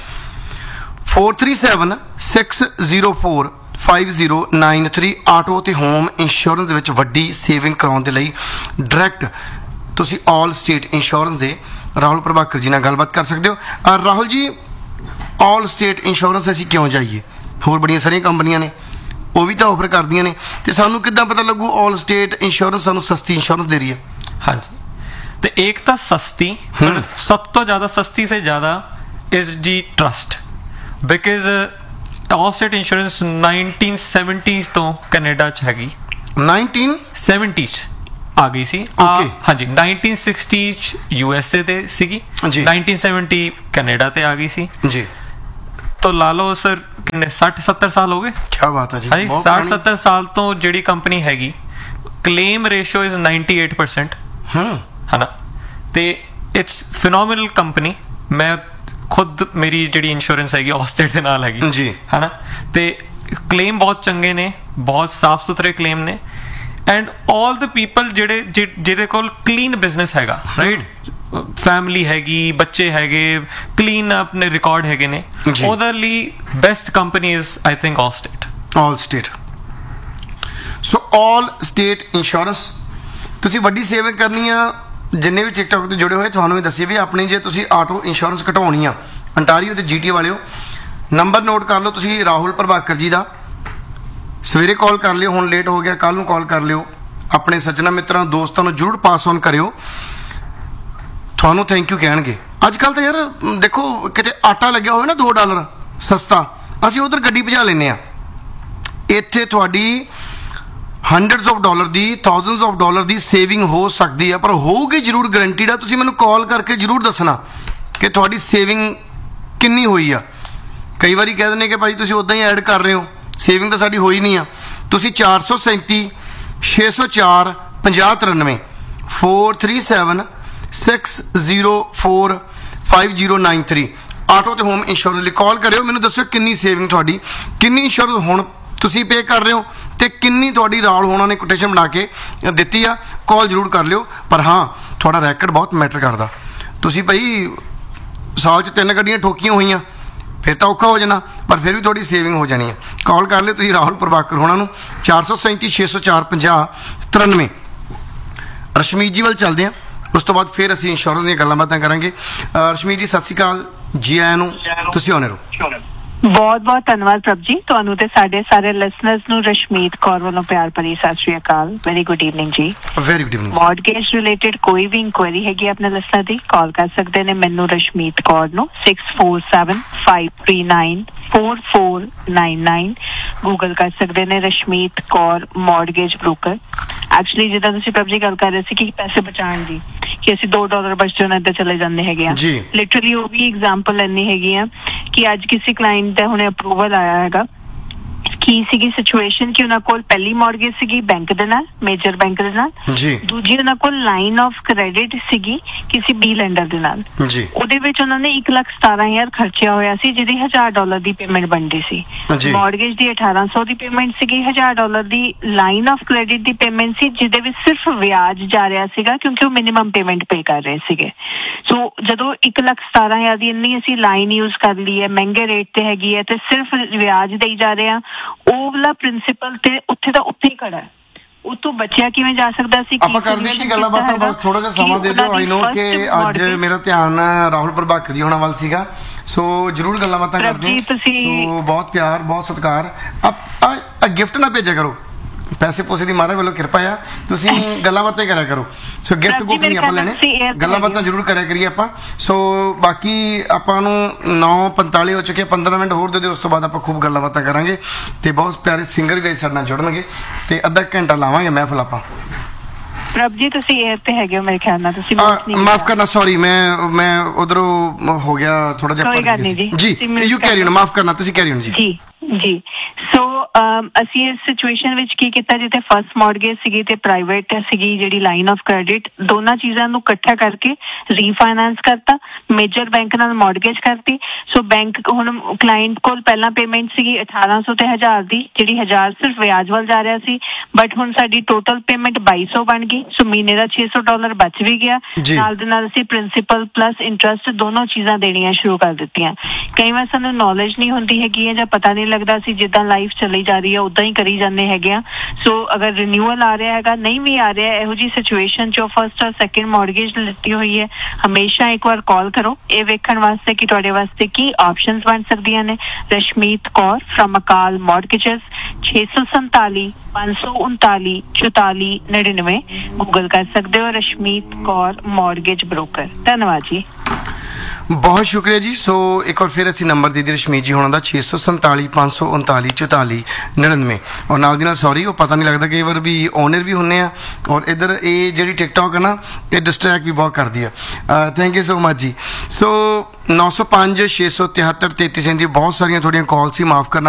four three seven six zero four five zero nine three. Auto ਤੇ ਹੋਮ ਇੰਸ਼ੋਰੈਂਸ ਦੇ ਵਿੱਚ ਵੱਡੀ ਸੇਵਿੰਗ ਕਰਾਉਣ ਦੇ ਲਈ ਡਾਇਰੈਕਟ ਤੁਸੀਂ ਆਲ ਸਟੇਟ ਇੰਸ਼ੋਰੈਂਸ ਦੇ ਰਾਹੁਲ ਪ੍ਰਭਾਕਰ ਜੀ ਨਾਲ ਗੱਲਬਾਤ ਕਰ ਸਕਦੇ ਹੋ। ਰਾਹੁਲ ਜੀ, ਆਲ ਸਟੇਟ ਇੰਸ਼ੋਰੈਂਸ ਅਸੀਂ ਕਿਉਂ ਜਾਈਏ? ਹੋਰ ਬੜੀਆਂ ਸਾਰੀਆਂ ਕੰਪਨੀਆਂ ਨੇ, ਉਹ ਵੀ ਤਾਂ ਆਫਰ ਕਰਦੀਆਂ ਨੇ, ਤੇ ਸਾਨੂੰ ਕਿੱਦਾਂ ਪਤਾ ਲੱਗੂ ਆਲ ਸਟੇਟ ਇੰਸ਼ੋਰੈਂਸ ਸਾਨੂੰ ਸਸਤੀ ਇੰਸ਼ੋਰੈਂਸ ਦੇ ਰਹੀ ਹੈ? ਹਾਂਜੀ, ਤੇ ਇੱਕ ਤਾਂ ਸਸਤੀ, ਪਰ ਸਭ ਤੋਂ ਜ਼ਿਆਦਾ ਸਸਤੀ ਸੇ ਜ਼ਿਆਦਾ ਇਜ਼ ਜੀ trust, because all state insurance nineteen seventy ਤੋਂ ਕੈਨੇਡਾ 'ਚ ਹੈਗੀ। ਨਾਈਨਟੀਨ ਸੈਵਨਟੀ 'ਚ ਆ ਗਈ ਸੀ। ਹਾਂਜੀ, ਨਾਈਨਟੀਨ ਸਿਕਸਟੀ 'ਚ ਯੂ ਐਸ ਏ ਤੇ ਸੀਗੀ, ਨਾਈਨਟੀਨ ਸੈਵਨਟੀ ਕੈਨੇਡਾ ਤੇ ਆ ਗਈ ਸੀ ਜੀ। तो ला लो सर किन्ने साठ सत्तर साल हो गए। क्या बात है जी, साठ सत्तर साल तो जेडी कंपनी हैगी claim ratio is ninety eight percent है ना, ते इट्स फिनोमिनल कंपनी। मैं ਖੁਦ ਮੇਰੀ ਜਿਹੜੀ ਇੰਸ਼ੋਰੈਂਸ ਹੈਗੀ ਆਲਸਟੇਟ ਦੇ ਨਾਲ ਹੈਗੀ ਜੀ ਹਨਾ, ਤੇ ਕਲੇਮ ਬਹੁਤ ਚੰਗੇ ਨੇ, ਬਹੁਤ ਸਾਫ਼ ਸੁਥਰੇ ਕਲੇਮ ਨੇ, ਐਂਡ ਆਲ ਦ ਪੀਪਲ ਜਿਹੜੇ ਜਿਹਦੇ ਕੋਲ ਕਲੀਨ ਬਿਜ਼ਨਸ ਹੈਗਾ, ਰਾਈਟ, ਫੈਮਿਲੀ ਹੈਗੀ, ਬੱਚੇ ਹੈਗੇ, ਕਲੀਨ ਆਪਣੇ ਰਿਕਾਰਡ ਹੈਗੇ ਨੇ, ਉਹਦੇ ਲਈ best company is I think Allstate. Allstate, so all state insurance. ਤੁਸੀਂ ਵੱਡੀ ਸੇਵਿੰਗ ਕਰਨੀ ਆ, ਜਿੰਨੇ ਵੀ ਟਿਕਟੌਕ ਤੋਂ ਜੁੜੇ ਹੋਏ ਤੁਹਾਨੂੰ ਵੀ ਦੱਸੀਏ ਵੀ ਆਪਣੀ ਜੇ ਤੁਸੀਂ ਆਟੋ ਇੰਸ਼ੋਰੈਂਸ ਘਟਾਉਣੀ ਆ ਅੰਟਾਰੀਓ ਤੇ ਜੀਟੀ ਵਾਲਿਓ, ਨੰਬਰ ਨੋਟ ਕਰ ਲਓ ਤੁਸੀਂ ਰਾਹੁਲ ਪ੍ਰਭਾਕਰ ਜੀ ਦਾ, ਸਵੇਰੇ ਕਾਲ ਕਰ ਲਿਓ, ਹੁਣ ਲੇਟ ਹੋ ਗਿਆ ਕੱਲ ਨੂੰ ਕਾਲ ਕਰ ਲਿਓ, ਆਪਣੇ ਸੱਜਣਾ ਮਿੱਤਰਾਂ ਦੋਸਤਾਂ ਨੂੰ ਜ਼ਰੂਰ ਪਾਸ ਔਨ ਕਰਿਓ, ਤੁਹਾਨੂੰ ਥੈਂਕ ਯੂ ਕਹਿਣਗੇ। ਅੱਜ ਕੱਲ ਤਾਂ ਯਾਰ ਦੇਖੋ ਕਿਤੇ ਆਟਾ ਲੱਗਿਆ ਹੋਵੇ ਨਾ ਦੋ ਡਾਲਰ ਸਸਤਾ, ਅਸੀਂ ਉਧਰ ਗੱਡੀ ਭਜਾ ਲੈਂਦੇ ਆ, ਇੱਥੇ ਤੁਹਾਡੀ hundreds of dollar the, thousands of dollar the saving ਹੋ ਸਕਦੀ ਹੈ, ਪਰ ਹੋਊਗੀ ਜ਼ਰੂਰ, ਗਰੰਟੀਡ ਆ। ਤੁਸੀਂ ਮੈਨੂੰ ਕਾਲ ਕਰਕੇ ਜ਼ਰੂਰ ਦੱਸਣਾ ਕਿ ਤੁਹਾਡੀ ਸੇਵਿੰਗ ਕਿੰਨੀ ਹੋਈ ਆ। ਕਈ ਵਾਰੀ ਕਹਿ ਦਿੰਦੇ ਕਿ ਭਾਈ ਤੁਸੀਂ ਉੱਦਾਂ ਹੀ ਐਡ ਕਰ ਰਹੇ ਹੋ, ਸੇਵਿੰਗ ਤਾਂ ਸਾਡੀ ਹੋਈ ਨਹੀਂ ਆ। ਤੁਸੀਂ ਚਾਰ ਸੌ ਸੈਂਤੀ ਛੇ ਸੌ ਚਾਰ ਪੰਜਾਹ ਤਰਾਨਵੇਂ four three seven six zero four five zero nine three auto ਤੇ ਹੋਮ ਇੰਸ਼ੋਰੈਂਸ ਲਈ ਕਾਲ ਕਰਿਓ, ਮੈਨੂੰ ਦੱਸਿਓ ਕਿੰਨੀ ਸੇਵਿੰਗ ਤੁਹਾਡੀ, ਕਿੰਨੀ ਇੰਸ਼ੋਰੈਂਸ ਹੁਣ ਤੁਸੀਂ ਪੇ ਕਰ ਰਹੇ ਹੋ ਤੇ ਕਿੰਨੀ ਤੁਹਾਡੀ ਰਾਲ ਹੋਣਾ ਨੇ ਕੋਟੇਸ਼ਨ ਬਣਾ ਕੇ ਦਿੱਤੀ ਆ। ਕਾਲ ਜ਼ਰੂਰ ਕਰ ਲਿਓ, ਪਰ ਹਾਂ ਤੁਹਾਡਾ ਰੈਕਡ ਬਹੁਤ ਮੈਟਰ ਕਰਦਾ। ਤੁਸੀਂ ਭਾਈ ਸਾਲ 'ਚ ਤਿੰਨ ਗੱਡੀਆਂ ਠੋਕੀਆਂ ਹੋਈਆਂ ਫਿਰ ਤਾਂ ਔਖਾ ਹੋ ਜਾਣਾ, ਪਰ ਫਿਰ ਵੀ ਤੁਹਾਡੀ ਸੇਵਿੰਗ ਹੋ ਜਾਣੀ ਹੈ। ਕਾਲ ਕਰ ਲਿਓ ਤੁਸੀਂ ਰਾਹੁਲ ਪ੍ਰਭਾਕਰ ਹੋਣਾ ਨੂੰ, ਚਾਰ ਸੌ ਸੈਂਤੀ ਛੇ ਸੌ ਚਾਰ ਪੰਜਾਹ ਤਰਾਨਵੇਂ। ਰਸ਼ਮੀਤ ਜੀ ਵੱਲ ਚੱਲਦੇ ਹਾਂ, ਉਸ ਤੋਂ ਬਾਅਦ ਫਿਰ ਅਸੀਂ ਇੰਸ਼ੋਰੈਂਸ ਦੀਆਂ ਗੱਲਾਂ ਬਾਤਾਂ ਕਰਾਂਗੇ। ਰਸ਼ਮੀਤ ਜੀ ਸਤਿ ਸ਼੍ਰੀ ਅਕਾਲ, ਜੀ ਆਇਆਂ ਨੂੰ, ਤੁਸੀਂ ਆਉਣੇ ਰਹੋ। ਬਹੁਤ ਬਹੁਤ ਧੰਨਵਾਦ ਪ੍ਰਭ ਜੀ, ਤੁਹਾਨੂੰ ਤੇ ਸਾਡੇ ਸਾਰੇ ਲਿਸਨਰਸ ਨੂੰ ਰਸ਼ਮੀਤ ਕੌਰ ਵੱਲੋਂ ਪਿਆਰ ਭਰੀ ਸਤਿ ਸ਼੍ਰੀ ਅਕਾਲ, ਵੈਰੀ ਗੁੱਡ ਈਵਨਿੰਗ ਜੀ। Very good evening. Mortgage related ਕੋਈ ਵੀ ਇਨਕੁਆਇਰੀ ਹੈਗੀ ਆਪਣੇ ਲਿਸਨਰ ਦੀ, ਕਾਲ ਕਰ ਸਕਦੇ ਨੇ ਮੈਨੂੰ ਰਸ਼ਮੀਤ ਕੌਰ ਨੂੰ six four seven five three nine four four nine nine. Google ਕਰ ਸਕਦੇ ਨੇ Rashmeet Kaur mortgage broker. Actually ਜਿੱਦਾਂ ਤੁਸੀਂ ਪ੍ਰਭ ਜੀ ਗੱਲ ਕਰ ਰਹੇ ਸੀ ਕਿ ਪੈਸੇ ਬਚਾਉਣ ਦੀ, ਕਿ ਅਸੀਂ ਦੋ ਡਾਲਰ ਬਚਦੇ ਉਹਨਾਂ ਇੱਦਾਂ ਚਲੇ ਜਾਂਦੇ ਹੈਗੇ ਆ, ਲਿਟਰਲੀ ਉਹ ਵੀ ਐਗਜ਼ਾਮਪਲ ਇੰਨੀ ਹੈਗੀ ਆ ਕਿ ਅੱਜ ਕਿਸੇ ਕਲਾਇੰਟ ਦਾ ਹੁਣੇ ਅਪਰੂਵਲ ਆਇਆ ਹੈਗਾ, ਕੀ ਸੀਗੀ ਸਿਚੁਏਸ਼ਨ ਕਿ ਉਹਨਾਂ ਕੋਲ ਪਹਿਲੀ ਮੌਰਗੇਜ ਸੀਗੀ ਬੈਂਕ ਦੇ ਨਾਲ, ਮੇਜਰ ਬੈਂਕ ਦੇ ਨਾਲ, ਦੂਜੀ ਉਹਨਾਂ ਕੋਲ ਲਾਈਨ ਆਫ ਕ੍ਰੈਡਿਟ ਸੀਗੀ ਕਿਸੇ ਬੀ ਲੈਂਡਰ ਦੇ ਨਾਲ, ਉਹਦੇ ਵਿੱਚ ਉਹਨਾਂ ਨੇ ਇੱਕ ਲੱਖ ਸਤਾਰਾਂ ਹਜ਼ਾਰ ਖਰਚਿਆ ਹੋਇਆ ਸੀ, ਜਿਹਦੀ ਹਜ਼ਾਰ ਡਾਲਰ ਦੀ ਪੇਮੈਂਟ ਬਣਦੀ ਸੀ। ਮੌਰਗੇਜ ਦੀ ਅਠਾਰਾਂ ਸੌ ਦੀ ਪੇਮੈਂਟ ਸੀਗੀ, ਹਜ਼ਾਰ dollar the line of credit the payment ਸੀ, ਜਿਹਦੇ ਵਿੱਚ ਸਿਰਫ ਵਿਆਜ ਜਾ ਰਿਹਾ ਸੀਗਾ ਕਿਉਂਕਿ ਉਹ ਮਿਨੀਮਮ ਪੇਮੈਂਟ ਪੇ ਕਰ ਰਹੇ ਸੀਗੇ। ਸੋ ਜਦੋਂ ਇੱਕ ਲੱਖ ਸਤਾਰਾਂ ਹਜ਼ਾਰ ਦੀ ਇੰਨੀ ਅਸੀਂ ਲਾਈਨ ਯੂਜ਼ ਕਰ ਲਈ ਹੈ, ਮਹਿੰਗੇ ਰੇਟ ਤੇ ਹੈਗੀ ਹੈ, ਤੇ ਸਿਰਫ ਵਿਆਜ ਦੇਈ ਜਾ ਰਹੇ ਆ, ਉਹ ਵਾਲਾ ਪ੍ਰਿੰਸੀਪਲ ਤੇ ਉੱਥੇ ਦਾ ਉੱਥੇ ਹੀ ਖੜਾ ਹੈ, ਉਹ ਤੋਂ ਬਚਿਆ ਕਿਵੇਂ ਜਾ ਸਕਦਾ ਸੀ। ਆਪਾਂ ਕਰਦੇ ਹਾਂ ਜੀ ਗੱਲਾਂ ਬਾਤਾਂ, ਬਸ ਥੋੜਾ ਜਿਹਾ ਸਮਾਂ ਦੇ ਦਿਓ। ਆਈ ਨੋ ਕਿ ਅੱਜ ਮੇਰਾ ਧਿਆਨ ਰਾਹੁਲ ਪ੍ਰਭਾਕਰ ਜੀ ਹੋਣਾ ਵੱਲ ਸੀਗਾ, ਸੋ ਜ਼ਰੂਰ ਗੱਲਾਂ ਬਾਤਾਂ ਕਰਦੇ ਹਾਂ। ਸੋ ਬਹੁਤ ਪਿਆਰ, ਬਹੁਤ ਸਤਿਕਾਰ। ਆ ਗਿਫਟ ਨਾ ਭੇਜਿਆ ਕਰੋ, ਪੈਸੇ ਪੂਸੇ ਦੀ ਮਾਰੇ ਵੱਲੋਂ ਕਿਰਪਾ ਆ, ਤੁਸੀਂ ਗੱਲਾਂ ਬਾਤਾਂ ਕਰਿਆ ਕਰੋ। ਸੋ ਗਿਫਟ ਗੁਫਟ ਨਹੀਂ ਆਪਾਂ ਲੈਣੇ, ਗੱਲਾਂ ਬਾਤਾਂ ਜ਼ਰੂਰ ਕਰਿਆ ਕਰੀਏ ਆਪਾਂ। ਸੋ ਬਾਕੀ ਆਪਾਂ ਨੂੰ ਨੌ ਪੰਤਾਲੀ ਹੋ ਚੁੱਕੇ, ਪੰਦਰਾਂ ਮਿੰਟ ਹੋਰ ਦੇ ਦਿਓ, ਉਸ ਤੋਂ ਬਾਅਦ ਆਪਾਂ ਖੂਬ ਗੱਲਾਂ ਬਾਤਾਂ ਕਰਾਂਗੇ ਤੇ ਬਹੁਤ ਪਿਆਰੇ ਸਿੰਗਰ ਵੀ ਸਾਡੇ ਨਾਲ ਜੁੜਨਗੇ ਤੇ ਅੱਧਾ ਘੰਟਾ ਲਾਵਾਂਗੇ ਮਹਿਫਲ ਆਪਾਂ। ਪ੍ਰਭ ਜੀ ਤੁਸੀਂ 에ਅਰ ਤੇ ਹੈਗੇ ਹੋ ਮੇਰੇ ਖਿਆਲ ਨਾਲ, ਤੁਸੀਂ ਮਾਫ ਕਰਨਾ, ਸੌਰੀ ਮੈਂ ਮੈਂ ਉਧਰੋਂ ਹੋ ਗਿਆ ਥੋੜਾ ਜਿਹਾ। ਕੋਈ ਗੱਲ ਨਹੀਂ ਜੀ, ਜੀ ਯੂ ਕੈਰੀ ਔਨ, ਮਾਫ ਕਰਨਾ, ਤੁਸੀਂ ਕੈਰੀ ਔਨ ਜੀ। ਜੀ ਜੀ ਸੋ ਅਸੀਂ ਇਸ ਸਿਚੁਏਸ਼ਨ ਵਿੱਚ ਕੀ ਕੀਤਾ, ਜਿੱਥੇ ਫਸਟ ਮੌਰਗੇਜ ਸੀਗੀ ਤੇ ਪ੍ਰਾਈਵੇਟ ਸੀਗੀ ਜਿਹੜੀ ਲਾਈਨ ਆਫ ਕ੍ਰੈਡਿਟ, ਦੋਨਾਂ ਚੀਜ਼ਾਂ ਨੂੰ ਇਕੱਠਾ ਕਰਕੇ ਰੀਫਾਈਨਾਂਸ ਕਰਤਾ, ਮੇਜਰ ਬੈਂਕ ਨਾਲ ਮੌਰਗੇਜ ਕਰਤੀ। ਸੋ ਬੈਂਕ ਹੁਣ ਕਲਾਇੰਟ ਕੋਲ ਪਹਿਲਾਂ ਪੇਮੈਂਟ ਸੀਗੀ ਅਠਾਰਾਂ ਸੌ ਤੇ ਹਜ਼ਾਰ ਦੀ, ਜਿਹੜੀ ਹਜ਼ਾਰ ਸਿਰਫ ਵਿਆਜ ਵੱਲ ਜਾ ਰਿਹਾ ਸੀ, ਬਟ ਹੁਣ ਸਾਡੀ ਟੋਟਲ ਪੇਮੈਂਟ ਬਾਈ ਸੌ ਬਣ ਗਈ। ਸੋ ਮਹੀਨੇ ਦਾ ਛੇ ਸੌ ਡਾਲਰ ਬਚ ਵੀ ਗਿਆ, ਨਾਲ ਦੇ ਨਾਲ ਅਸੀਂ ਪ੍ਰਿੰਸੀਪਲ ਪਲੱਸ ਇੰਟਰਸਟ ਦੋਨੋਂ ਚੀਜ਼ਾਂ ਦੇਣੀਆਂ ਸ਼ੁਰੂ ਕਰ ਦਿੱਤੀਆਂ। ਕਈ ਵਾਰ ਸਾਨੂੰ ਨੌਲੇਜ ਨਹੀਂ ਹੁੰਦੀ ਹੈਗੀ ਹੈ ਜਾਂ ਪਤਾ ਨਹੀਂ ਲੱਗਦਾ, ਸੀ ਜਿੱਦਾਂ ਲਾਈਫ ਚੱਲੀ ਜਾ ਰਹੀ ਹੈ ਉਦਾਂ ਹੀ ਕਰੀ ਜਾਂਦੇ ਹੈਗੇ ਆ। ਸੋ ਅਗਰ ਰਿਨਿਊਅਲ ਆ ਰਿਹਾ ਹੈਗਾ, ਨਹੀਂ ਵੀ ਆ ਰਿਹਾ, ਇਹੋ ਜਿਹੀ ਸਿਚੁਏਸ਼ਨ ਚ ਫਸਟ ਔਰ ਸੈਕਿੰਡ ਮੌਰਗੇਜ ਲਿੱਤੀ ਹੋਈ ਹੈ, ਹਮੇਸ਼ਾ ਇੱਕ ਵਾਰ ਕਾਲ ਕਰੋ ਇਹ ਵੇਖਣ ਵਾਸਤੇ ਕਿ ਤੁਹਾਡੇ ਵਾਸਤੇ ਕੀ ਆਪਸ਼ਨਸ ਬਣ ਸਕਦੀਆਂ ਨੇ। ਰਸ਼ਮੀਤ ਕੌਰ ਫਰਮ ਅਕਾਲ ਮੌਰਗੇਜਸ, ਛੇ ਸੌ ਸੰਤਾਲੀ ਪੰਜ ਸੌ ਉਨਤਾਲੀ ਚੁਤਾਲੀ ਨੜਿਨਵੇਂ। ਗੂਗਲ ਕਰ ਸਕਦੇ ਹੋ ਰਸ਼ਮੀਤ ਕੌਰ ਮੌਰਗੇਜ ਬ੍ਰੋਕਰ। ਧੰਨਵਾਦ ਜੀ, ਬਹੁਤ ਸ਼ੁਕਰੀਆ ਜੀ। ਸੋ ਇੱਕ ਵਾਰ ਫਿਰ ਅਸੀਂ ਨੰਬਰ ਦੇ ਦੀ ਰਸ਼ਮੀਤ ਜੀ ਹੋਣਾ ਦਾ ਛੇ ਸੌ ਸੰਤਾਲੀ ਪੰਜ ਸੌ ਉਨਤਾਲੀ ਚੁਤਾਲੀ ਨੜਿਨਵੇਂ। ਔਰ ਨਾਲ ਦੀ ਨਾਲ ਸੌਰੀ ਉਹ ਪਤਾ ਨਹੀਂ ਲੱਗਦਾ, ਕਈ ਵਾਰ ਵੀ ਓਨਰ ਵੀ ਹੁੰਦੇ ਆ, ਔਰ ਇੱਧਰ ਇਹ ਜਿਹੜੀ ਟਿਕਟੌਕ ਹੈ ਨਾ ਇਹ ਡਿਸਟਰੈਕਟ ਵੀ ਬਹੁਤ ਕਰਦੀ ਆ। ਥੈਂਕ ਯੂ ਸੋ ਮਚ ਜੀ। ਸੋ ਨੌ ਸੌ ਪੰਜ ਛੇ ਸੌ ਤਿਹੱਤਰ ਤੇਤੀ ਸੈਂਤੀ ਬਹੁਤ ਸਾਰੀਆਂ ਤੁਹਾਡੀਆਂ ਕਾਲ ਸੀ, ਮਾਫ ਕਰਨਾ।